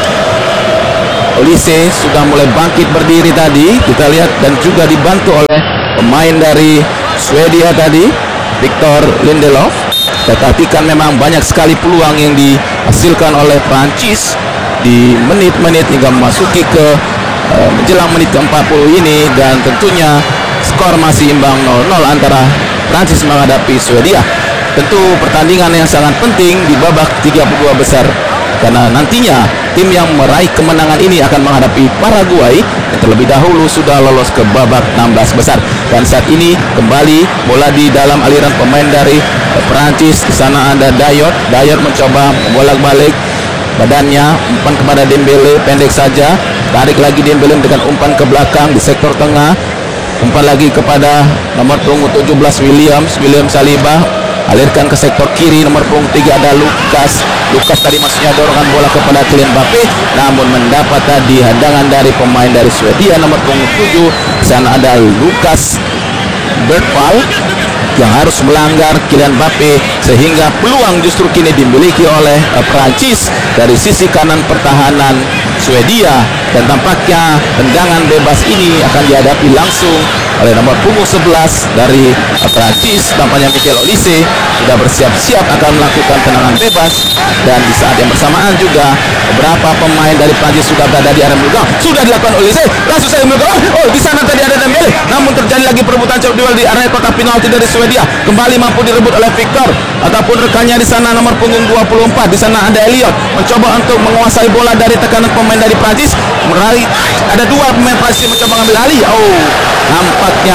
Olise sudah mulai bangkit berdiri tadi, kita lihat, dan juga dibantu oleh pemain dari Swedia tadi, Victor Lindelof. Kita perhatikan memang banyak sekali peluang yang dihasilkan oleh Prancis di menit-menit hingga memasuki ke uh, menjelang menit ke empat puluh ini, dan tentunya skor masih imbang nol nol antara Prancis menghadapi Swedia. Tentu pertandingan yang sangat penting di babak tiga puluh dua besar, karena nantinya tim yang meraih kemenangan ini akan menghadapi Paraguay yang terlebih dahulu sudah lolos ke babak enam belas besar. Dan saat ini kembali bola di dalam aliran pemain dari Perancis. Di sana ada Dayot. Dayot mencoba bolak-balik badannya, umpan kepada Dembele, pendek saja, tarik lagi Dembele dengan umpan ke belakang di sektor tengah, umpan lagi kepada nomor punggung tujuh belas Williams, William Saliba, alirkan ke sektor kiri, nomor punggung tiga ada Lukas. Lukas tadi maksudnya dorongan bola kepada Kylian Mbappe, namun mendapat tadi hadangan dari pemain dari Swedia nomor punggung tujuh. Di sana ada Lukas Bergvall yang harus melanggar Kylian Mbappe, sehingga peluang justru kini dimiliki oleh uh, Prancis dari sisi kanan pertahanan Swedia. Dan tampaknya tendangan bebas ini akan dihadapi langsung oleh nomor punggung sebelas dari uh, Prancis. Tampaknya Michael Olise sudah bersiap-siap akan melakukan tendangan bebas, dan di saat yang bersamaan juga beberapa pemain dari Prancis sudah berada di area belakang. Sudah dilakukan Olise, langsung saya melakukan. Oh, di sana tadi ada Dembele, namun terjadi lagi perebutan cepat duel di area kotak penalti dari Swedia. Kembali mampu direbut oleh Victor ataupun rekannya di sana nomor punggung dua puluh empat. Di sana ada Elliot mencoba untuk menguasai bola dari tekanan pemain dari Prancis. Meraih ada dua pemain Prancis yang mencoba mengambil alih. Oh, nampaknya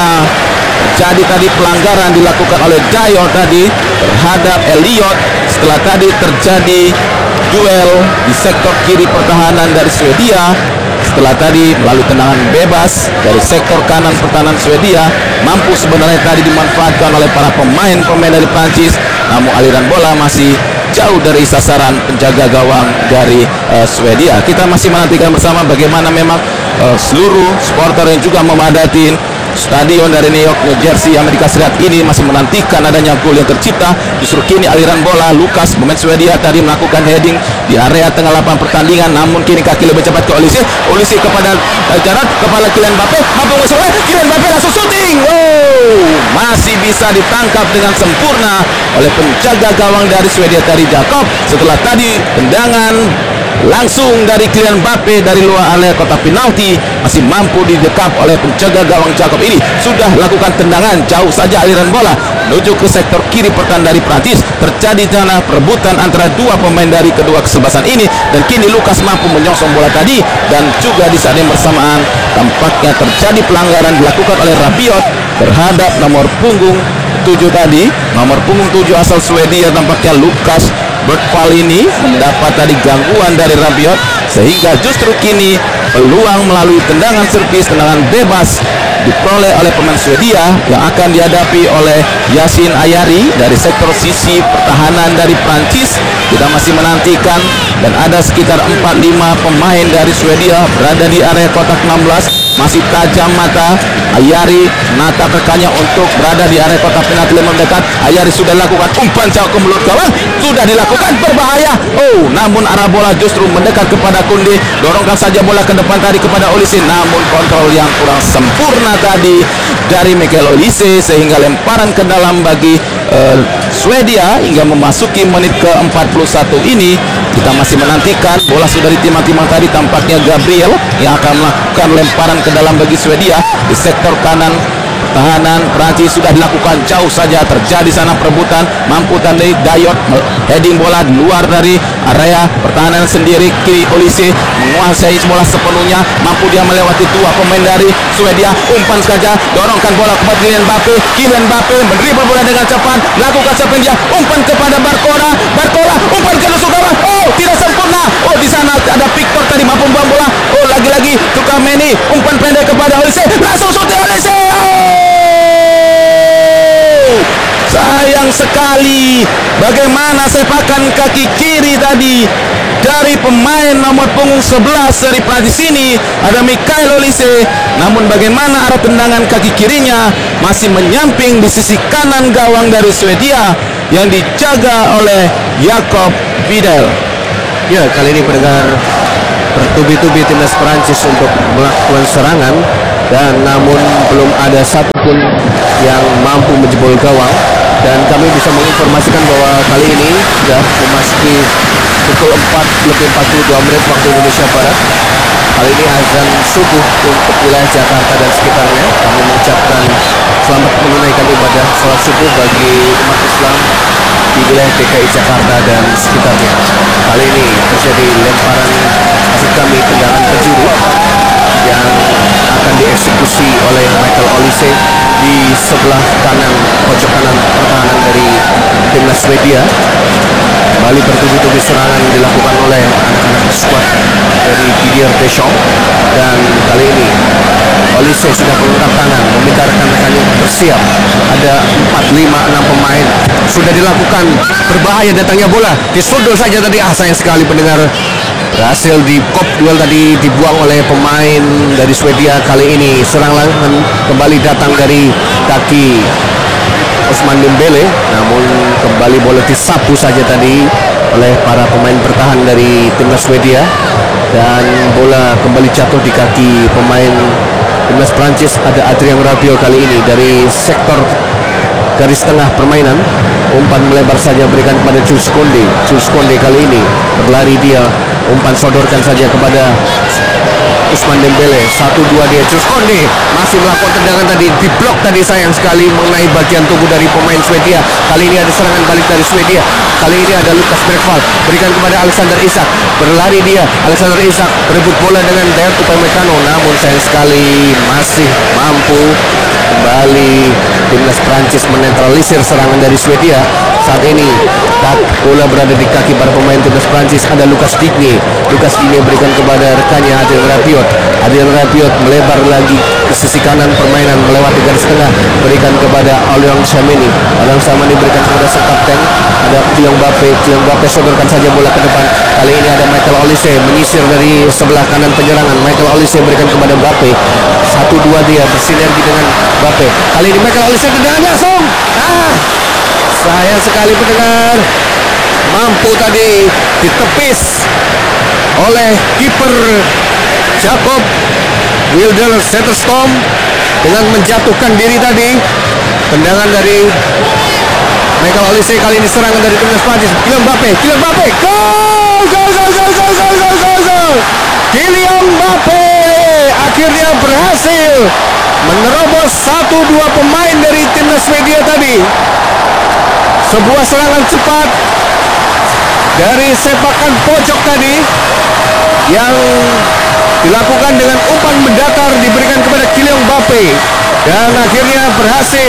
jadi tadi pelanggaran dilakukan oleh Dayot tadi terhadap Elliot setelah tadi terjadi duel di sektor kiri pertahanan dari Swedia. Setelah tadi melalui tendangan bebas dari sektor kanan pertahanan Swedia, mampu sebenarnya tadi dimanfaatkan oleh para pemain-pemain dari Prancis, namun aliran bola masih jauh dari sasaran penjaga gawang dari uh, Swedia. Kita masih menantikan bersama bagaimana memang uh, seluruh supporter yang juga memadati stadion dari New York, New Jersey, Amerika Serikat ini masih menantikan adanya gol yang tercipta. Justru kini aliran bola Lukas, pemain Swedia tadi melakukan heading di area tengah lapangan pertandingan, namun kini kaki lebih cepat ke Olise. Olise kepada uh, Jarad, kepala Kylian Mbappe, mampu mengesoleh, Kylian Mbappe langsung shooting. Oh, masih bisa ditangkap dengan sempurna oleh penjaga gawang dari Swedia tadi, Jakob. Setelah tadi tendangan langsung dari Kylian Mbappe dari luar area kotak penalti, masih mampu didekap oleh penjaga gawang Jakob ini. Sudah lakukan tendangan jauh saja aliran bola menuju ke sektor kiri pertahanan dari Prancis. Terjadi tanah perebutan antara dua pemain dari kedua kesebelasan ini, dan kini Lukas mampu menyongsong bola tadi. Dan juga di saat yang bersamaan tampaknya terjadi pelanggaran dilakukan oleh Rabiot terhadap nomor punggung tujuh tadi, nomor punggung tujuh asal Swedia tampaknya Lukas Bergvall ini mendapat tadi gangguan dari Rabiot, sehingga justru kini peluang melalui tendangan servis, tendangan bebas diperoleh oleh pemain Swedia yang akan dihadapi oleh Yasin Ayari dari sektor sisi pertahanan dari Prancis. Kita masih menantikan, dan ada sekitar empat lima pemain dari Swedia berada di area kotak enam belas. Masih tajam mata Ayari menatap rekannya untuk berada di area kotak penalti yang mendekat. Ayari sudah lakukan umpan jauh ke mulut gawang, sudah dilakukan, berbahaya. Oh, namun arah bola justru mendekat kepada Kunde. Dorongkan saja bola ke depan tadi kepada Olise, namun kontrol yang kurang sempurna tadi dari Michael Olise, sehingga lemparan ke dalam bagi uh, Swedia hingga memasuki menit ke empat puluh satu ini. Kita masih menantikan, bola sudah ditimang-timang tadi, tampaknya Gabriel yang akan melakukan lemparan ke dalam bagi Swedia di sektor kanan pertahanan Prancis. Sudah dilakukan jauh saja, terjadi sana perebutan, mampu tandai Dayot heading bola di luar dari area pertahanan sendiri. Kiri Olise menguasai bola sepenuhnya, mampu dia melewati dua pemain dari Swedia. Umpan saja, dorongkan bola kepada Kylian Mbappe. Kylian Mbappe mendribble bola dengan cepat, lakukan serpen dia, umpan kepada Barcola. Barcola umpan ke nusuk gawang. Oh, tidak sempurna. Oh, di sana ada Victor tadi mampu membuang bola. Oh, lagi-lagi Tukameni, umpan pendek kepada Olise, langsung shooting Olise. Sayang sekali bagaimana sepakan kaki kiri tadi dari pemain nomor punggung sebelas dari Prancis ini, ada Michael Olise. Namun bagaimana arah tendangan kaki kirinya masih menyamping di sisi kanan gawang dari Swedia yang dijaga oleh Jakob Vidal. Ya, kali ini pendengar, bertubi-tubi timnas Prancis untuk melakukan serangan, dan namun belum ada satupun yang mampu menjebol gawang. Dan kami bisa menginformasikan bahwa kali ini sudah memasuki pukul empat lebih empat puluh dua menit waktu Indonesia Barat. Kali ini azan subuh untuk wilayah Jakarta dan sekitarnya. Kami mengucapkan selamat menunaikan ibadah sholat subuh bagi umat Islam di wilayah D K I Jakarta dan sekitarnya. Kali ini terjadi lemparan maksud kami tendangan penjuru yang akan dieksekusi oleh Michael Olise di sebelah kanan, pojok kanan pertahanan dari timnas Swedia. Kembali bertubi-tubi serangan dilakukan oleh anak-anak skuad dari Didier Deschamps, dan kali ini Olise sudah mengangkat tangan meminta rekan-rekannya bersiap. Ada empat, lima, enam pemain sudah dilakukan. Berbahaya datangnya bola, disundul saja tadi. Ah, sayang sekali pendengar, berhasil di kop duel tadi dibuang oleh pemain dari Swedia. Kali ini serangan kembali datang dari kaki Ousmane Dembele, namun kembali bola disapu saja tadi oleh para pemain bertahan dari timnas Swedia, dan bola kembali jatuh di kaki pemain timnas Prancis. Ada Adrien Rabiot kali ini dari sektor garis tengah permainan. Umpan melebar saja berikan kepada Jules Koundé. Jules Koundé kali ini berlari, dia umpan sodorkan saja kepada Ousmane Dembele. Satu dua dia, Jules Koundé masih melakukan tendangan tadi, diblok tadi sayang sekali mengenai bagian tubuh dari pemain Swedia. Kali ini ada serangan balik dari Swedia. Kali ini ada Lucas Bergvall berikan kepada Alexander Isak, berlari dia, Alexander Isak berebut bola dengan Dayot Upamecano, namun sayang sekali masih mampu kembali timnas Prancis menetralisir serangan dari Swedia. Saat ini bola berada di kaki para pemain timnas Prancis. Ada Lucas Digne. Lucas Digne berikan kepada rekannya Adrien Rabiot. Adrien Rabiot melebar lagi ke sisi kanan permainan melewati garis tengah, berikan kepada Aurélien Tchouameni. Aurélien Tchouameni berikan kepada sang kapten, ada Kylian Mbappé. Kylian Mbappé sodorkan saja bola ke depan. Kali ini ada Michael Olise menyisir dari sebelah kanan penyerangan. Michael Olise berikan kepada Mbappé. Satu dua dia bersinergi dengan Mbappé. Kali ini Michael Olise tendangan langsung. Ah, sayang sekali pendengar, mampu tadi ditepis oleh kiper Jacob Wilder Zetterstorm dengan menjatuhkan diri tadi. Tendangan dari Michael Olise, kali ini serangan dari timnas Prancis. Kylian Mbappé, Kylian Mbappé, gol, gol, gol, gol, gol, gol, gol, gol, gol. Kylian Mbappé akhirnya berhasil menerobos satu dua pemain dari timnas Swedia tadi. Sebuah serangan cepat dari sepakan pojok tadi yang dilakukan dengan umpan mendatar diberikan kepada Kylian Mbappé, dan akhirnya berhasil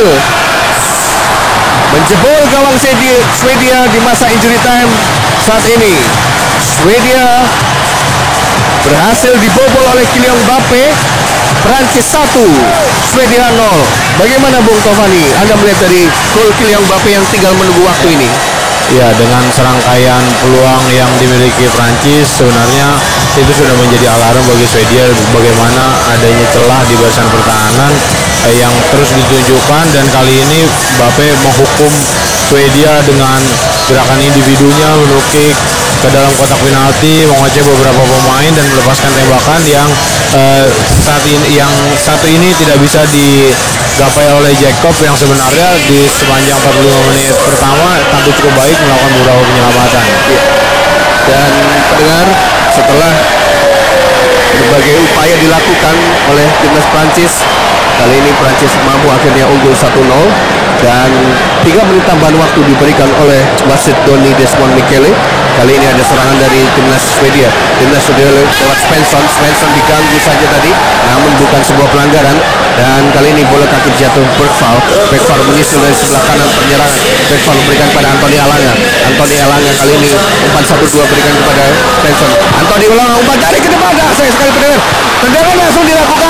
menjebol gawang Swedia di masa injury time. Saat ini Swedia berhasil dibobol oleh Kylian Mbappé. Prancis satu, Swedia nol. Bagaimana Bung Tovani, Anda melihat dari gol Kylian Mbappé yang tinggal menunggu waktu ini? Ya, dengan serangkaian peluang yang dimiliki Prancis, sebenarnya itu sudah menjadi alarm bagi Swedia bagaimana adanya celah di barisan pertahanan eh, yang terus ditunjukkan, dan kali ini Mbappé menghukum Swedia dengan gerakan individunya, menukik ke dalam kotak penalti, mengoceh beberapa pemain dan melepaskan tembakan yang eh, saat ini yang satu ini tidak bisa digapai oleh Jacob, yang sebenarnya di sepanjang empat puluh lima menit pertama tampil cukup baik melakukan beberapa penyelamatan. Ya. Dan pendengar, setelah berbagai upaya dilakukan oleh timnas Prancis, kali ini Prancis mampu akhirnya unggul satu nol, dan tiga menit tambahan waktu diberikan oleh wasit Donny Desmond Michele. Kali ini ada serangan dari timnas Swedia. Timnas Swedia lewat Svensson. Svensson diganggu saja tadi, namun bukan sebuah pelanggaran. Dan kali ini bola kaki jatuh Bergvall. Bergvall menyusul dari sebelah kanan penyerangan. Bergvall memberikan pada Anthony Elanga. Anthony Elanga kali ini umpan satu dua berikan kepada Svensson. Anthony Elanga umpan dari ke depan. Ah, saya sekali pendengar. Tendangan langsung dilakukan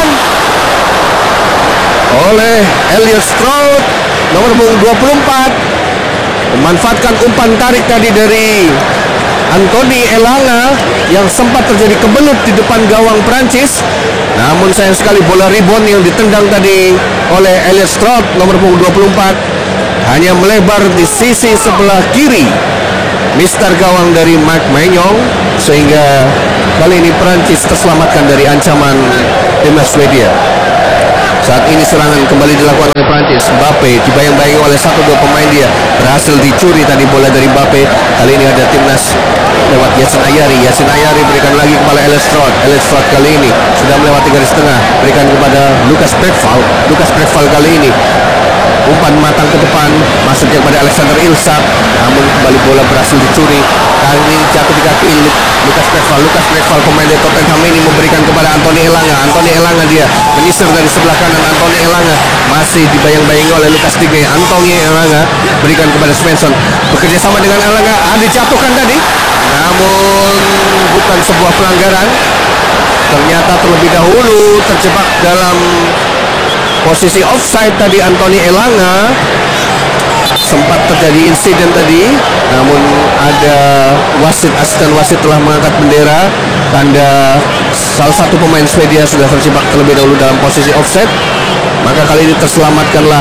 oleh Elliot Stroud, nomor dua puluh empat, memanfaatkan umpan tarik tadi dari Anthony Elanga yang sempat terjadi kebelut di depan gawang Prancis. Namun sayang sekali bola rebound yang ditendang tadi oleh Elliot Stroud, nomor dua puluh empat, hanya melebar di sisi sebelah kiri mister gawang dari Marc Maignan, sehingga kali ini Prancis terselamatkan dari ancaman timnas Swedia. Saat ini serangan kembali dilakukan oleh Prancis. Mbappé dibayang-bayangi oleh satu dua pemain, dia berhasil dicuri tadi bola dari Mbappé. Kali ini ada timnas lewat Yacine Ayari. Yacine Ayari berikan lagi kepada Elliot Stroud. Elliot Stroud kali ini sudah melewati garis tengah, berikan kepada Lucas Bergvall. Lucas Bergvall kali ini umpan matang ke depan, maksudnya kepada Alexander Ilsak, namun kembali bola berhasil dicuri. Kali ini jatuh di kaki Lukas Creswell. Lukas Creswell pemain dari Tottenham ini memberikan kepada Anthony Elanga. Anthony Elanga dia menyisir dari sebelah kanan. Anthony Elanga masih dibayang-bayangi oleh Lukas Digne. Anthony Elanga berikan kepada Svensson, bekerja sama dengan Elanga. Ah, dijatuhkan tadi, namun bukan sebuah pelanggaran. Ternyata terlebih dahulu terjebak dalam posisi offside tadi Anthony Elanga. Sempat terjadi insiden tadi, namun ada wasit, asisten wasit telah mengangkat bendera tanda salah satu pemain Swedia sudah terjebak terlebih dahulu dalam posisi offside. Maka kali ini terselamatkanlah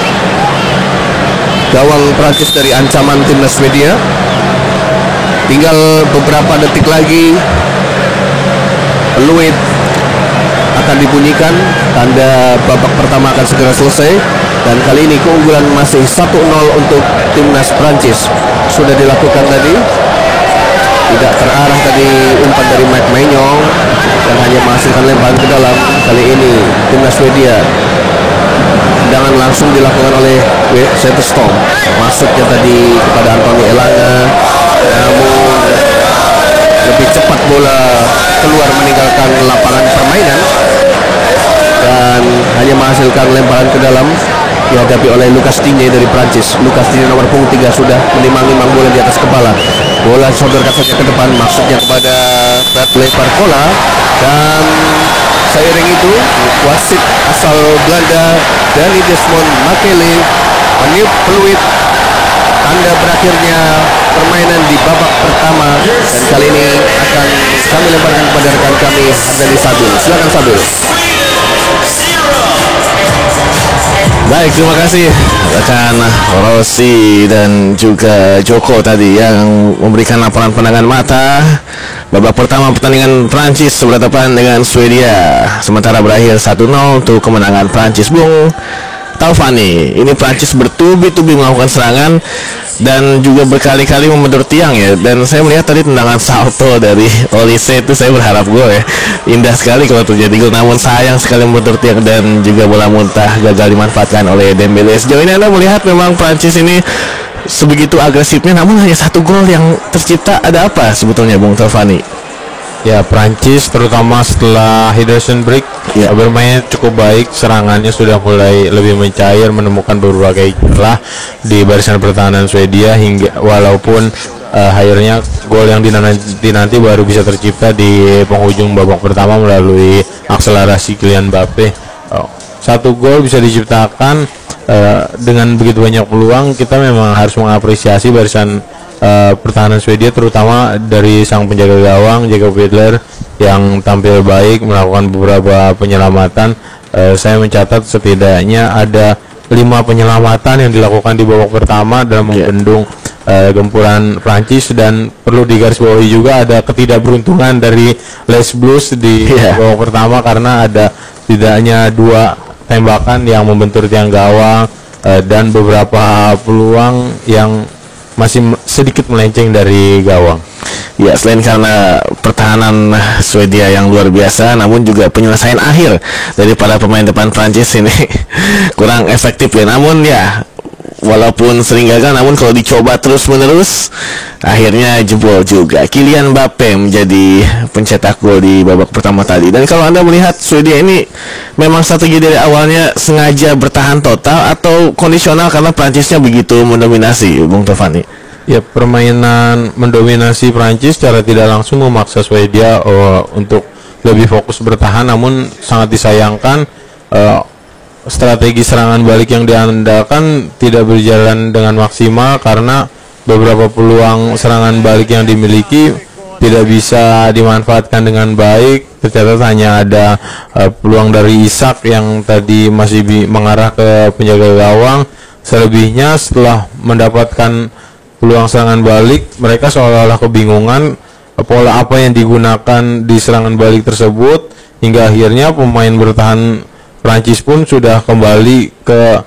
gawang Prancis dari ancaman timnas Swedia. Tinggal beberapa detik lagi peluit akan dibunyikan, tanda babak pertama akan segera selesai. Dan kali ini keunggulan masih satu nol untuk timnas Prancis. Sudah dilakukan tadi, tidak terarah tadi umpan dari Mike Maignan yang hanya menghasilkan lemparan ke dalam. Kali ini timnas Swedia, tendangan langsung dilakukan oleh Zetterstrom. Masuknya tadi kepada Anthony Elanga, namun lebih cepat bola keluar meninggalkan lapangan permainan dan hanya menghasilkan lemparan ke dalam, dihadapi oleh Lukas Digne dari Prancis. Lukas Digne nomor punggung tiga sudah menimang-nimang bola di atas kepala. Bola sodorkan saja ke depan, maksudnya kepada Bradley Barcola, dan seiring itu wasit asal Belanda Danny Desmond Makele meniup peluit tanda berakhirnya permainan di babak pertama. Dan kali ini akan kami lemparkan kepada rekan kami Ardani Sabil. Silakan Sabil. Baik, terima kasih rekan Rossi dan juga Joko tadi yang memberikan laporan pandangan mata babak pertama pertandingan Prancis berhadapan dengan Swedia. Sementara berakhir satu nol untuk kemenangan Prancis. Bung Taufani, ini Prancis bertubi-tubi melakukan serangan dan juga berkali-kali membentur tiang ya. Dan saya melihat tadi tendangan salto dari Olise itu, saya berharap gol ya. Indah sekali kalau terjadi gol, namun sayang sekali membentur tiang dan juga bola muntah gagal dimanfaatkan oleh Dembele. Sejauh ini Anda melihat memang Prancis ini sebegitu agresifnya, namun hanya satu gol yang tercipta. Ada apa sebetulnya Bung Taufani? Ya, Prancis terutama setelah hydration break ya, bermain cukup baik. Serangannya sudah mulai lebih mencair, menemukan berbagai celah di barisan pertahanan Swedia, hingga walaupun uh, akhirnya gol yang dinanti nanti baru bisa tercipta di penghujung babak pertama melalui akselerasi Kylian Mbappe. Uh, satu gol bisa diciptakan uh, dengan begitu banyak peluang. Kita memang harus mengapresiasi barisan Uh, pertahanan Swedia, terutama dari sang penjaga gawang Jakob Widler yang tampil baik, melakukan beberapa penyelamatan. Uh, saya mencatat setidaknya ada lima penyelamatan yang dilakukan di babak pertama dalam membendung uh, gempuran Prancis. Dan perlu digarisbawahi juga ada ketidakberuntungan dari Les Blues di yeah. babak pertama, karena ada setidaknya dua tembakan yang membentur tiang gawang uh, dan beberapa peluang yang masih sedikit melenceng dari gawang. Ya, selain karena pertahanan Swedia yang luar biasa, namun juga penyelesaian akhir dari para pemain depan Prancis ini kurang efektif ya. Namun ya, walaupun sering gagal, namun kalau dicoba terus-menerus akhirnya jebol juga. Kylian Mbappe menjadi pencetak gol di babak pertama tadi. Dan kalau Anda melihat Swedia ini memang strategi dari awalnya sengaja bertahan total atau kondisional karena Prancisnya begitu mendominasi, Bung Taufani? Ya, permainan mendominasi Prancis secara tidak langsung memaksa Swedia uh, untuk lebih fokus bertahan, namun sangat disayangkan uh, strategi serangan balik yang diandalkan tidak berjalan dengan maksimal karena beberapa peluang serangan balik yang dimiliki tidak bisa dimanfaatkan dengan baik. Tercatat hanya ada uh, peluang dari Isak yang tadi masih mengarah ke penjaga gawang. Selebihnya setelah mendapatkan peluang serangan balik, mereka seolah-olah kebingungan uh, pola apa yang digunakan di serangan balik tersebut, hingga akhirnya pemain bertahan Prancis pun sudah kembali ke